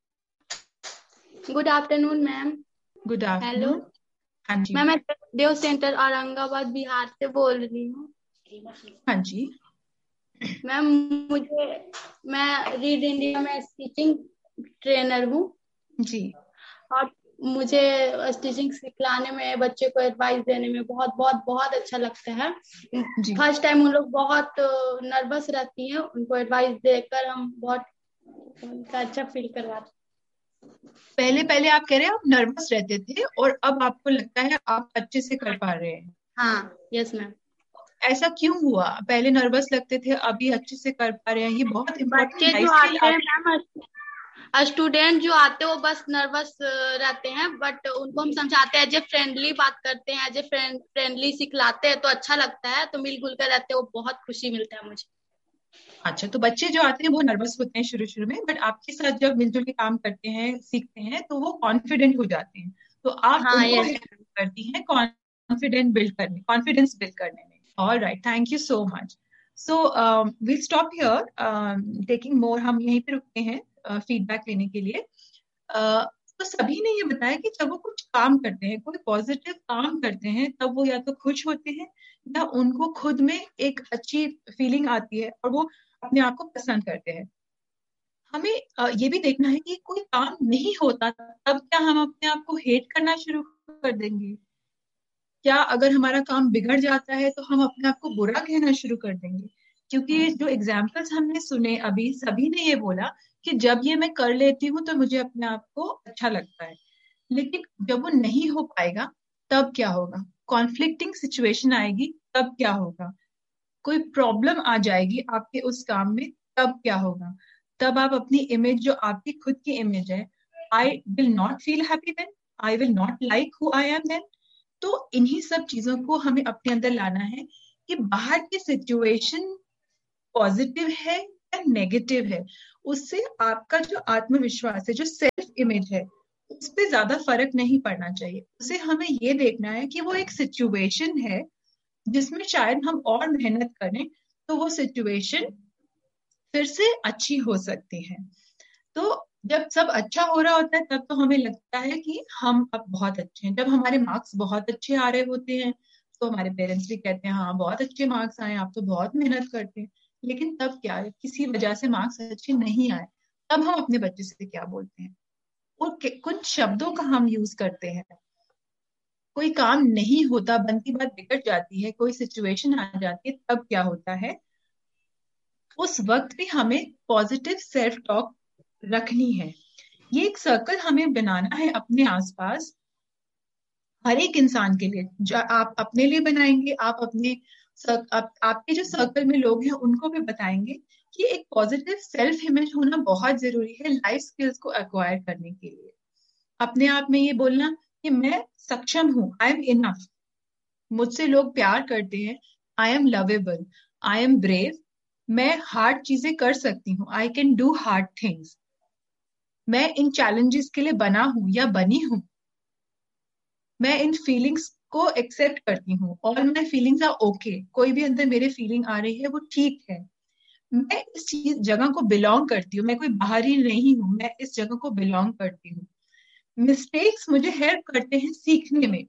Good afternoon ma'am. Good afternoon. Hello. हाँ जी मैम, मैं देव सेंटर औरंगाबाद बिहार से बोल रही हूँ। हाँ जी मैम, मुझे मैं रीड इंडिया में स्टिचिंग ट्रेनर हूँ जी, और मुझे स्टिचिंग सिखलाने में, बच्चे को एडवाइस देने में बहुत बहुत बहुत अच्छा लगता है। फर्स्ट टाइम उन लोग बहुत नर्वस रहती हैं, उनको एडवाइस देकर हम बहुत उनका अच्छा फील करवाते हैं। पहले पहले आप कह रहे हैं आप नर्वस रहते थे और अब आपको लगता है आप अच्छे से कर पा रहे हैं? हाँ, यस मैम। ऐसा क्यों हुआ? पहले नर्वस लगते थे, अभी अच्छे से कर पा रहे हैं? ये बहुत बच्चे जो आते हैं मैम, स्टूडेंट जो आते हैं वो बस नर्वस रहते हैं, बट उनको हम समझाते हैं, एज ए फ्रेंडली बात करते हैं, एज ए फ्रेंड फ्रेंडली सिखलाते हैं तो अच्छा लगता है, तो मिलजुल कर रहते हैं, वो बहुत खुशी मिलता है मुझे। अच्छा, तो बच्चे जो आते हैं वो नर्वस होते हैं शुरू शुरू में, बट आपके साथ जब मिलजुल के काम करते हैं, सीखते हैं, तो वो कॉन्फिडेंट हो जाते हैं। तो आप हाँ, उनको yes. हेल्प करती हैं कॉन्फिडेंट बिल्ड करने कॉन्फिडेंस बिल्ड करने में। All right, thank you so much. So we stop here taking more, हम यहीं पे रुकते हैं फीडबैक uh, लेने के लिए। uh, तो सभी ने ये बताया कि जब वो कुछ काम करते हैं, कोई पॉजिटिव काम करते हैं, तब वो या तो खुश होते हैं या उनको खुद में एक अच्छी फीलिंग आती है और वो अपने आप को पसंद करते हैं। हमें uh, ये भी देखना है कि कोई काम नहीं होता तब क्या हम अपने आप को हेट करना शुरू कर देंगे? क्या अगर हमारा काम बिगड़ जाता है तो हम अपने आप को बुरा कहना शुरू कर देंगे? क्योंकि जो एग्जाम्पल्स हमने सुने अभी, सभी ने ये बोला कि जब ये मैं कर लेती हूँ तो मुझे अपने आप को अच्छा लगता है, लेकिन जब वो नहीं हो पाएगा तब क्या होगा? कॉन्फ्लिक्टिंग सिचुएशन आएगी तब क्या होगा? कोई प्रॉब्लम आ जाएगी आपके उस काम में तब क्या होगा? तब आप अपनी इमेज, जो आपकी खुद की इमेज है, I will not feel happy then, I will not like who I am then. तो इन्हीं सब चीजों को हमें अपने अंदर लाना है कि बाहर की सिचुएशन पॉजिटिव है या नेगेटिव है, उससे आपका जो आत्मविश्वास है, जो सेल्फ इमेज है, उस पर ज्यादा फर्क नहीं पड़ना चाहिए। उसे हमें ये देखना है कि वो एक सिचुएशन है जिसमें शायद हम और मेहनत करें तो वो सिचुएशन फिर से अच्छी हो सकती है। तो जब सब अच्छा हो रहा होता है तब तो हमें लगता है कि हम अब बहुत अच्छे हैं। जब हमारे मार्क्स बहुत अच्छे आ रहे होते हैं तो हमारे पेरेंट्स भी कहते हैं हाँ बहुत अच्छे मार्क्स आए, आप तो बहुत मेहनत करते हैं। लेकिन तब क्या है, किसी वजह से मार्क्स अच्छे नहीं आए, तब हम अपने बच्चे से क्या बोलते हैं और कुछ शब्दों का हम यूज करते हैं। कोई काम नहीं होता, बनती बात बिगड़ जाती है, कोई सिचुएशन आ जाती है, तब क्या होता है? उस वक्त भी हमें पॉजिटिव सेल्फ टॉक रखनी है। ये एक सर्कल हमें बनाना है अपने आसपास, हर एक इंसान के लिए। जो आप अपने लिए बनाएंगे, आप अपने आप, आपके जो सर्कल में लोग हैं उनको भी बताएंगे कि एक पॉजिटिव सेल्फ इमेज होना बहुत जरूरी है लाइफ स्किल्स को एक्वायर करने के लिए। अपने आप में ये बोलना कि मैं सक्षम हूँ, आई एम इनफ, मुझसे लोग प्यार करते हैं, I am lovable, I am brave, मैं हार्ड चीजें कर सकती हूँ, I can do hard things, मैं इन चैलेंजेस के लिए बना हूं या बनी हूं, मैं इन फीलिंग्स को एक्सेप्ट करती हूँ, all my feelings are okay, कोई भी अंदर मेरे फीलिंग आ रही है वो ठीक है, मैं इस चीज जगह को बिलोंग करती हूँ, मैं कोई बाहरी नहीं हूँ, मैं इस जगह को बिलोंग करती हूँ। मिस्टेक्स मुझे हेल्प करते हैं सीखने में,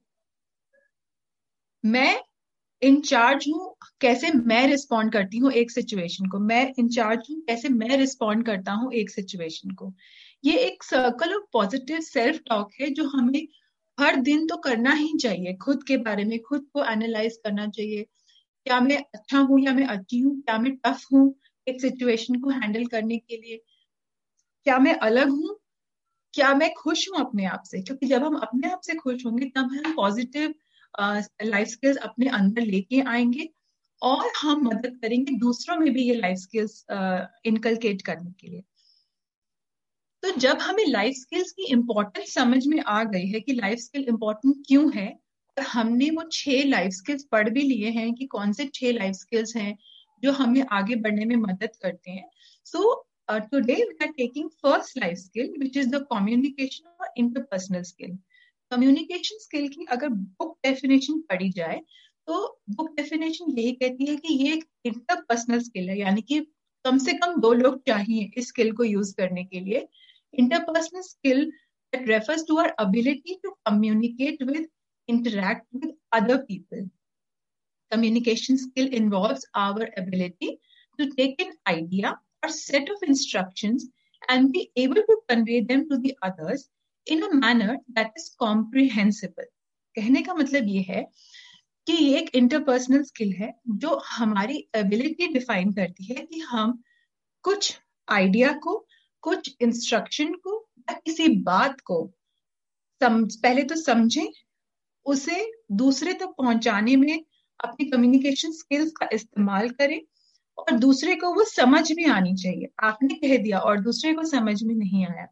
मैं इंचार्ज हूँ कैसे मैं रिस्पॉन्ड करती हूँ एक सिचुएशन को, मैं इंचार्ज हूँ कैसे मैं रिस्पॉन्ड करता हूँ एक सिचुएशन को। ये एक circle of positive self talk है जो हमें हर दिन तो करना ही चाहिए। खुद के बारे में खुद को एनालाइज करना चाहिए, क्या मैं अच्छा हूँ या मैं अच्छी हूँ, क्या मैं टफ हूँ एक सिचुएशन को हैंडल करने के लिए, क्या मैं अलग हूँ, क्या मैं खुश हूँ अपने आप से। क्योंकि जब हम अपने आप से खुश होंगे तब हम पॉजिटिव लाइफ स्किल्स अपने अंदर लेके आएंगे और हम मदद करेंगे दूसरों में भी ये लाइफ स्किल्स इनकलकेट करने के लिए। तो जब हमें लाइफ स्किल्स की इम्पोर्टेंस समझ में आ गई है कि लाइफ स्किल इम्पोर्टेंट क्यों है, और हमने वो छह लाइफ स्किल्स पढ़ भी लिए हैं कि कौन से छह लाइफ स्किल्स हैं जो हमें आगे बढ़ने में मदद करते हैं। So today we are taking first life skill which is the communication और इंटरपर्सनल स्किल। कम्युनिकेशन स्किल की अगर बुक डेफिनेशन पढ़ी जाए तो बुक डेफिनेशन यही कहती है कि ये एक इंटरपर्सनल स्किल है, यानी कि कम से कम दो लोग चाहिए इस स्किल को यूज करने के लिए। Interpersonal skill that refers to our ability to communicate with, interact with other people. Communication skill involves our ability to take an idea or set of instructions and be able to convey them to the others in a manner that is comprehensible. कहने का मतलब ये है कि ये एक interpersonal skill है जो हमारी ability define करती है कि हम कुछ idea को, कुछ इंस्ट्रक्शन को या किसी बात को सम, पहले तो समझें, उसे दूसरे तक पहुंचाने में अपनी कम्युनिकेशन स्किल्स का इस्तेमाल करें और दूसरे को वो समझ में आनी चाहिए। आपने कह दिया और दूसरे को समझ में नहीं आया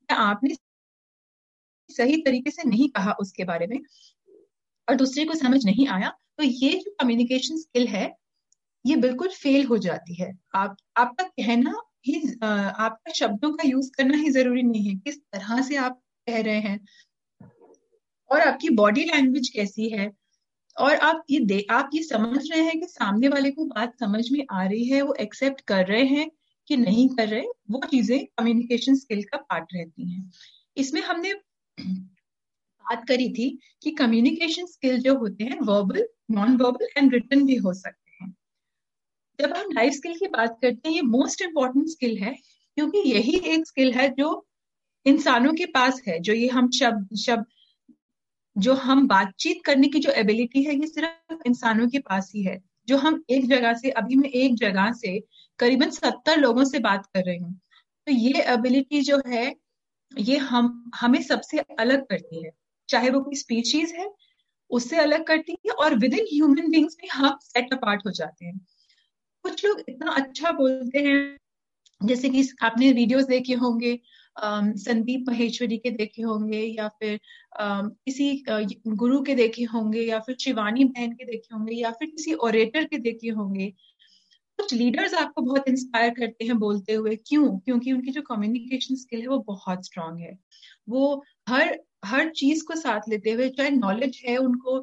या आपने सही तरीके से नहीं कहा उसके बारे में और दूसरे को समझ नहीं आया, तो ये जो कम्युनिकेशन स्किल है ये बिल्कुल फेल हो जाती है। आप आपका कहना ही, आपका शब्दों का यूज करना ही जरूरी नहीं है, किस तरह से आप कह रहे हैं और आपकी बॉडी लैंग्वेज कैसी है, और आप ये दे आप ये समझ रहे हैं कि सामने वाले को बात समझ में आ रही है, वो एक्सेप्ट कर रहे हैं कि नहीं कर रहे, वो चीजें कम्युनिकेशन स्किल का पार्ट रहती हैं। इसमें हमने बात करी थी कि कम्युनिकेशन स्किल जो होते हैं verbal, non verbal and written भी हो सकते हैं। जब हम लाइफ स्किल की बात करते हैं, ये मोस्ट इम्पोर्टेंट स्किल है, क्योंकि यही एक स्किल है जो इंसानों के पास है। जो ये हम शब्द शब्द जो हम बातचीत करने की जो एबिलिटी है, ये सिर्फ इंसानों के पास ही है। जो हम एक जगह से, अभी मैं एक जगह से करीबन सत्तर लोगों से बात कर रही हूँ, तो ये एबिलिटी जो है ये हम हमें सबसे अलग करती है। चाहे वो कोई स्पीशीज है उससे अलग करती है, और विद इन ह्यूमन बींग्स भी हम सेट अपार्ट हो जाते हैं। कुछ लोग इतना अच्छा बोलते हैं, जैसे कि आपने वीडियोस देखे होंगे, संदीप महेश्वरी के देखे होंगे, या फिर किसी गुरु के देखे होंगे, या फिर शिवानी बहन के देखे होंगे, या फिर किसी ओरेटर के देखे होंगे। कुछ लीडर्स आपको बहुत इंस्पायर करते हैं बोलते हुए। क्यों? क्योंकि उनकी जो कम्युनिकेशन स्किल है वो बहुत स्ट्रांग है। वो हर हर चीज को साथ लेते हुए, चाहे नॉलेज है उनको,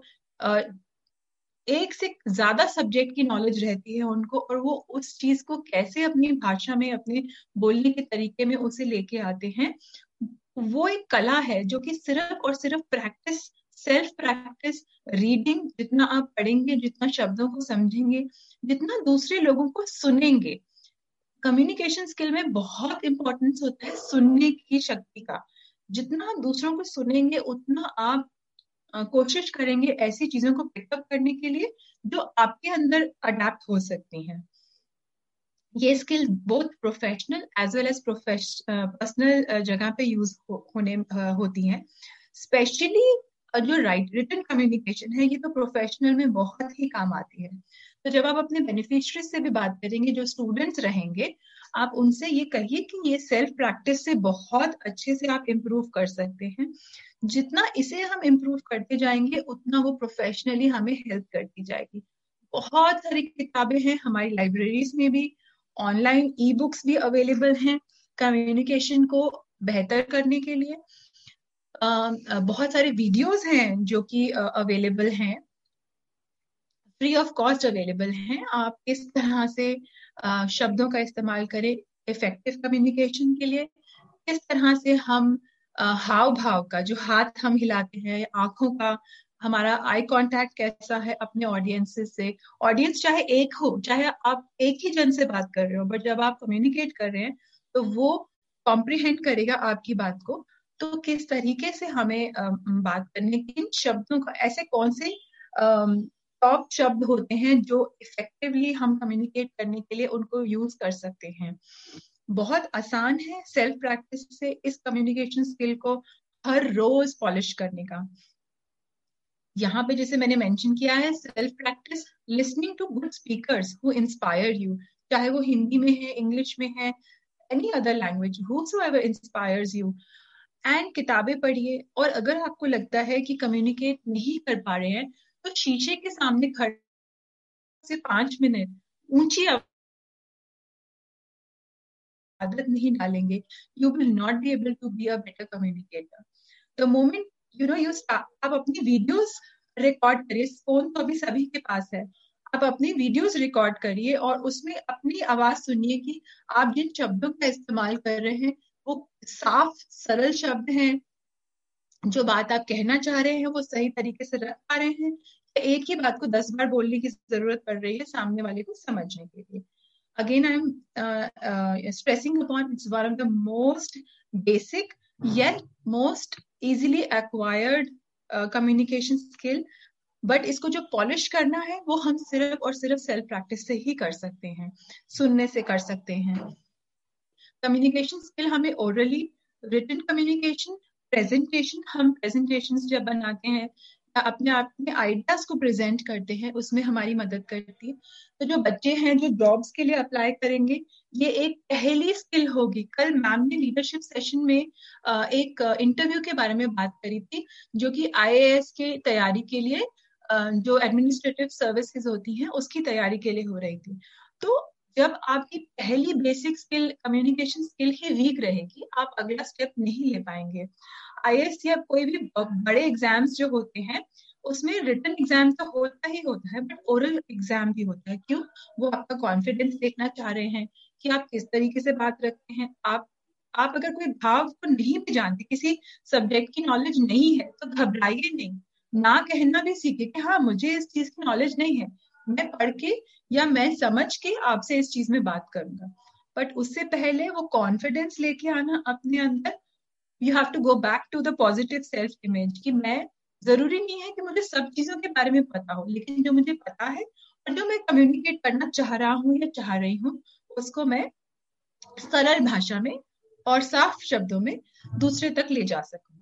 एक से ज्यादा सब्जेक्ट की नॉलेज रहती है उनको, और वो उस चीज को कैसे अपनी भाषा में, अपने बोलने के तरीके में उसे लेके आते हैं, वो एक कला है जो कि सिर्फ और सिर्फ प्रैक्टिस, सेल्फ प्रैक्टिस, रीडिंग, जितना आप पढ़ेंगे, जितना शब्दों को समझेंगे, जितना दूसरे लोगों को सुनेंगे। कम्युनिकेशन स्किल में बहुत इंपॉर्टेंस होता है सुनने की शक्ति का। जितना दूसरों को सुनेंगे उतना आप कोशिश करेंगे ऐसी चीजों को पिकअप करने के लिए जो आपके अंदर अडेप्ट हो सकती हैं। ये skill both professional as well as personal जगह पे यूज हो, होने uh, होती हैं। स्पेशली uh, जो राइट रिटन कम्युनिकेशन है, ये तो प्रोफेशनल में बहुत ही काम आती है। तो जब आप अपने बेनिफिशियरी से भी बात करेंगे, जो स्टूडेंट्स रहेंगे, आप उनसे ये कहिए कि ये सेल्फ प्रैक्टिस से बहुत अच्छे से आप इम्प्रूव कर सकते हैं। जितना इसे हम इम्प्रूव करते जाएंगे उतना वो प्रोफेशनली हमें हेल्प करती जाएगी। बहुत सारी किताबें हैं हमारी लाइब्रेरीज में भी, ऑनलाइन ई बुक्स भी अवेलेबल हैं कम्युनिकेशन को बेहतर करने के लिए। uh, बहुत सारे वीडियोस हैं जो कि अवेलेबल uh, हैं, फ्री ऑफ कॉस्ट अवेलेबल हैं। आप किस तरह से uh, शब्दों का इस्तेमाल करें इफेक्टिव कम्युनिकेशन के लिए, किस तरह से हम uh, हाव भाव का, जो हाथ हम हिलाते हैं, आंखों का, हमारा आई कांटेक्ट कैसा है अपने ऑडियंसेस से। ऑडियंस चाहे एक हो, चाहे आप एक ही जन से बात कर रहे हो, बट जब आप कम्युनिकेट कर रहे हैं तो वो कॉम्प्रिहेंड करेगा आपकी बात को। तो किस तरीके से हमें uh, बात करने की, शब्दों का, ऐसे कौन से टॉप uh, शब्द होते हैं जो इफेक्टिवली हम कम्युनिकेट करने के लिए उनको यूज कर सकते हैं। बहुत आसान है सेल्फ प्रैक्टिस से इस कम्युनिकेशन स्किल को हर रोज पॉलिश करने का। यहाँ पे जैसे मैंने मेंशन किया है, self practice, listening to good speakers who inspire you, चाहे वो हिंदी में है, इंग्लिश में है, any other language, whosoever inspires you. And किताबें पढ़िए, और अगर आपको लगता है कि कम्युनिकेट नहीं कर पा रहे हैं तो शीशे के सामने खड़े से पांच मिनट ऊंची आदत नहीं डालेंगे, you will not be able to be a better communicator. The moment you know you आप अपनी वीडियोस रिकॉर्ड करिए, फोन तो अभी सभी के पास है, आप अपनी वीडियोस रिकॉर्ड करिए और उसमें अपनी आवाज सुनिए कि आप जिन शब्दों का इस्तेमाल कर रहे हैं वो साफ सरल शब्द हैं, जो बात आप कहना चाह रहे हैं वो सही तरीके से रख पा रहे हैं, एक ही बात को दस बार बोलने की जरूरत पड़ रही है सामने वाले को समझने के लिए। Again, I'm uh, uh, stressing upon it's one of the most basic yet most easily acquired uh, communication skill. But इसको जो पॉलिश करना है वो हम सिर्फ और सिर्फ सेल्फ प्रैक्टिस से ही कर सकते हैं, सुनने से कर सकते हैं। कम्युनिकेशन स्किल हमें ओरली, रिटन कम्युनिकेशन, प्रेजेंटेशन, हम प्रेजेंटेशन जब बनाते हैं अपने आप में आइडियाज को प्रेजेंट करते हैं, उसमें हमारी मदद करती है। तो जो बच्चे हैं जो जॉब्स के लिए अप्लाई करेंगे, ये एक पहली स्किल होगी। कल मैम ने लीडरशिप सेशन में एक इंटरव्यू के बारे में बात करी थी, जो कि आई ए एस की तैयारी के लिए, जो एडमिनिस्ट्रेटिव सर्विसेज होती हैं उसकी तैयारी के लिए हो रही थी। तो जब आपकी पहली बेसिक स्किल कम्युनिकेशन स्किल ही वीक रहेगी, आप अगला स्टेप नहीं ले पाएंगे। आई ए एस या कोई भी बड़े एग्जाम्स जो होते हैं उसमें रिटन एग्जाम तो होता ही होता है, बट ओरल एग्जाम भी होता है। क्यों? वो आपका कॉन्फिडेंस देखना चाह रहे हैं कि आप किस तरीके से बात रखते हैं। आप आप अगर कोई भाव को नहीं भी जानते, किसी सब्जेक्ट की नॉलेज नहीं है, तो घबराइए नहीं, ना कहना भी सीखे कि हाँ मुझे इस चीज की नॉलेज नहीं है, मैं पढ़ के या मैं समझ के आपसे इस चीज में बात करूंगा। बट उससे पहले वो कॉन्फिडेंस लेके आना अपने अंदर। You have to go back to the positive self image कि मैं, जरूरी नहीं है कि मुझे सब चीजों के बारे में पता हो, लेकिन जो मुझे पता है और जो मैं कम्युनिकेट करना चाह रहा हूँ या चाह रही हूँ, उसको मैं सरल भाषा में और साफ शब्दों में दूसरे तक ले जा सकूं।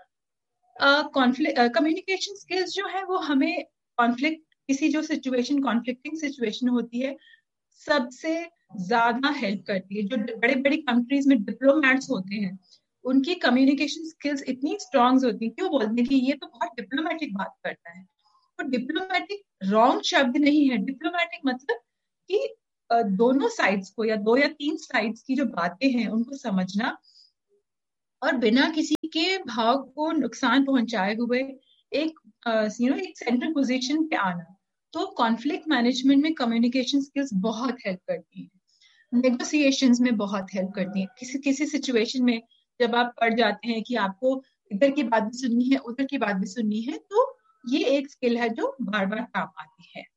कॉन्फ्लिक्ट कम्युनिकेशन स्किल्स जो है वो हमें कॉन्फ्लिक्ट, किसी जो सिचुएशन, कॉन्फ्लिक्टिंग सिचुएशन होती है, सबसे ज्यादा हेल्प करती है। जो बड़े बड़ी कंट्रीज में डिप्लोमैट्स होते हैं, उनकी कम्युनिकेशन स्किल्स इतनी स्ट्रॉन्ग होती है कि वो बोलते हैं कि ये तो बहुत डिप्लोमेटिक बात करता है। तो डिप्लोमेटिक रॉन्ग शब्द नहीं है। डिप्लोमेटिक मतलब कि दोनों साइड्स को, या दो या तीन साइड्स की जो बातें हैं उनको समझना और बिना किसी के भाव को नुकसान पहुंचाए हुए एक यू नो एक सेंट्रल पोजीशन पे आना। तो कॉन्फ्लिक्ट मैनेजमेंट में कम्युनिकेशन स्किल्स बहुत हेल्प करती है, नेगोशिएशंस में बहुत हेल्प करती है। किसी किसी सिचुएशन में जब आप पढ़ जाते हैं कि आपको इधर की बात भी सुननी है, उधर की बात भी सुननी है, तो ये एक स्किल है जो बार बार काम आती है।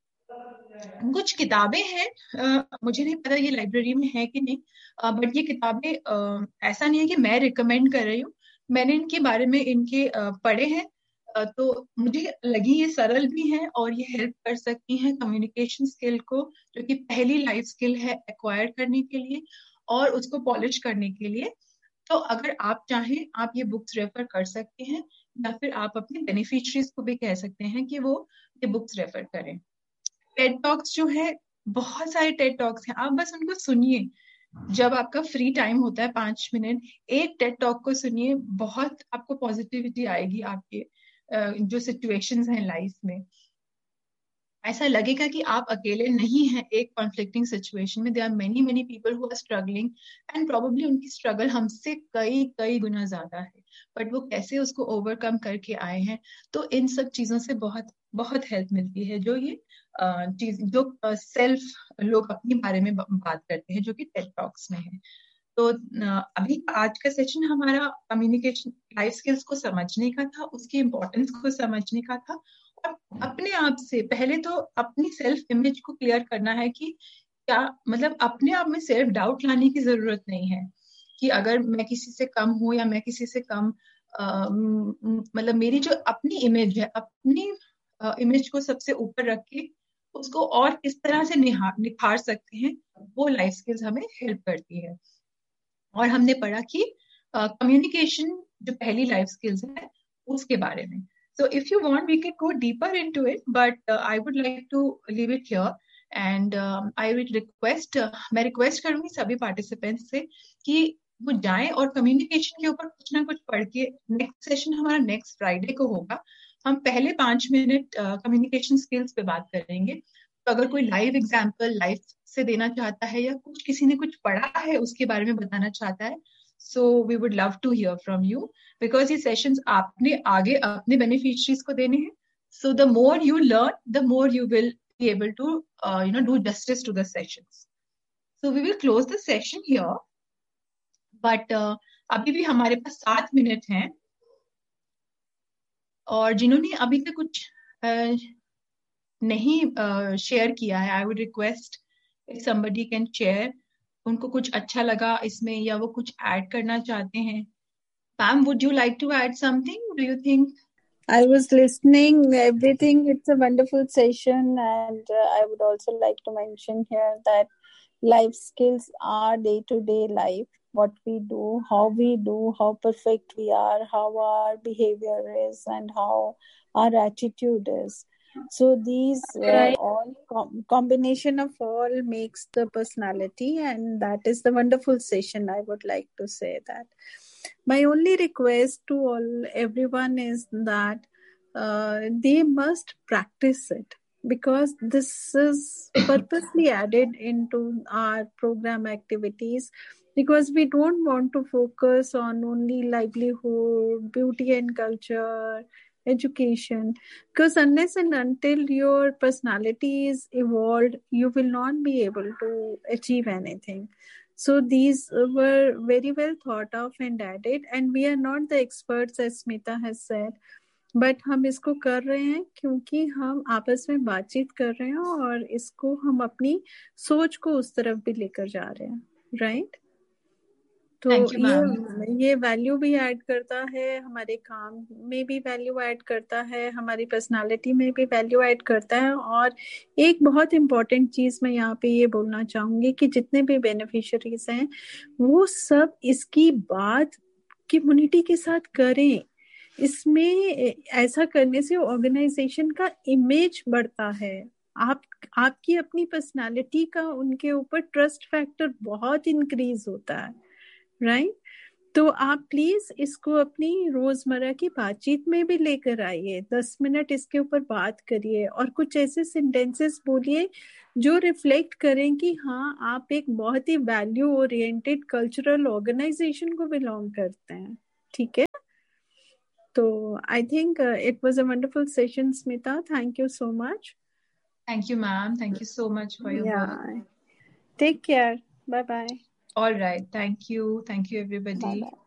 कुछ किताबें हैं, uh, मुझे नहीं पता ये लाइब्रेरी में है कि नहीं, बट uh, ये किताबें uh, ऐसा नहीं है कि मैं रिकमेंड कर रही हूँ, मैंने इनके बारे में इनके uh, पढ़े हैं, uh, तो मुझे लगी ये सरल भी हैं और ये हेल्प कर सकती हैं कम्युनिकेशन स्किल को, जो कि पहली लाइफ स्किल है, एक्वायर करने के लिए और उसको पॉलिश करने के लिए। तो अगर आप चाहें, आप ये बुक्स रेफर कर सकते हैं, या फिर आप अपने बेनिफिशरीज को भी कह सकते हैं कि वो ये बुक्स रेफर करें। टेड टॉक्स जो है, बहुत सारे टेड टॉक्स हैं, आप बस उनको सुनिए। जब आपका फ्री टाइम होता है पांच मिनट, एक टेड टॉक को सुनिए, बहुत आपको पॉजिटिविटी आएगी आपके जो सिचुएशंस हैं लाइफ में। ऐसा लगेगा कि आप अकेले नहीं हैं एक कॉन्फ्लिक्टिंग सिचुएशन में। There are many many people who are struggling, and probably उनकी स्ट्रगल हमसे कई कई गुना ज्यादा है, बट वो कैसे उसको ओवरकम करके आए हैं। तो इन सब चीजों से बहुत बहुत हेल्प मिलती है, जो ये चीज जो सेल्फ लोग अपने बारे में बात करते हैं, जो कि टेड टॉक्स में है। तो अभी आज का सेशन हमारा कम्युनिकेशन लाइफ स्किल्स को समझने का था, उसकी इम्पोर्टेंस को समझने का था, और अपने आप से पहले तो अपनी सेल्फ इमेज को क्लियर करना है कि क्या, मतलब अपने आप में सेल्फ डाउट लाने की जरूरत नहीं है कि अगर मैं किसी से कम हूँ या मैं किसी से कम, आ, मतलब मेरी जो अपनी इमेज है, अपनी इमेज को सबसे ऊपर रख के उसको और किस तरह से निहार निखार सकते हैं, वो लाइफ स्किल्स हमें हेल्प करती है। और हमने पढ़ा कि कम्युनिकेशन uh, जो पहली लाइफ स्किल्स है उसके बारे में। So if you want, we can go deeper into it, but uh, I would like to leave it here, and um, I would request, uh, मैं रिक्वेस्ट करूंगी सभी पार्टिसिपेंट्स से कि वो जाएं और कम्युनिकेशन के ऊपर कुछ ना कुछ पढ़ के, नेक्स्ट सेशन हमारा नेक्स्ट फ्राइडे को होगा, हम पहले पांच मिनट कम्युनिकेशन स्किल्स पे बात करेंगे। तो अगर कोई लाइव एग्जाम्पल लाइफ से देना चाहता है या कुछ किसी ने कुछ पढ़ा है उसके बारे में बताना चाहता है, so we would love to hear from you, because ये sessions आपने आगे अपने beneficiaries को देने हैं। So the more you learn, the more you will be able to uh, you know do justice to the sessions. So we will close the session here, but uh, अभी भी हमारे पास सात मिनट हैं, और जिन्होंने अभी तक कुछ uh, नहीं शेयर uh, किया है, I would request if somebody can share, उनको कुछ अच्छा लगा इसमें या वो कुछ ऐड करना चाहते हैं। Pam, would you like to add something? Do you think? I was listening everything. It's a wonderful session, and uh, I would also like to mention here that life skills are day-to-day life. what we do, how we do, how perfect we are, how our behavior is, and how our attitude is. So these uh, Right. all com- combination of all makes the personality, and that is the wonderful session. I would like to say that. My only request to all everyone is that uh, they must practice it, because this is purposely added into our program activities, because we don't want to focus on only livelihood, beauty and culture, education, because unless and until your personality is evolved, you will not be able to achieve anything. So these were very well thought of and added, and we are not the experts, as Smita has said, but हम इसको कर रहे हैं क्योंकि हम आपस में बातचीत कर रहे हैं और इसको हम अपनी सोच को उस तरफ भी लेकर जा रहे हैं, राइट? तो ये ये वैल्यू भी ऐड करता है, हमारे काम में भी वैल्यू ऐड करता है, हमारी पर्सनालिटी में भी वैल्यू ऐड करता है। और एक बहुत इम्पोर्टेंट चीज मैं यहाँ पे ये बोलना चाहूंगी कि जितने भी बेनिफिशियरीज हैं वो सब इसकी बात कम्युनिटी के साथ करें। इसमें ऐसा करने से ऑर्गेनाइजेशन का इमेज बढ़ता है, आप आपकी अपनी पर्सनालिटी का उनके ऊपर ट्रस्ट फैक्टर बहुत इंक्रीज होता है, राइट? तो आप प्लीज इसको अपनी रोजमर्रा की बातचीत में भी लेकर आइए, दस मिनट इसके ऊपर बात करिए और कुछ ऐसे सेंटेंसेस बोलिए जो रिफ्लेक्ट करें कि हाँ आप एक बहुत ही वैल्यू ओरिएंटेड कल्चरल ऑर्गेनाइजेशन को बिलोंग करते हैं, ठीक है? So I think uh, it was a wonderful session, Smita. Thank you so much. Thank you, ma'am. Thank you so much for your yeah. work. Take care. Bye-bye. All right. Thank you. Thank you, everybody. Bye-bye.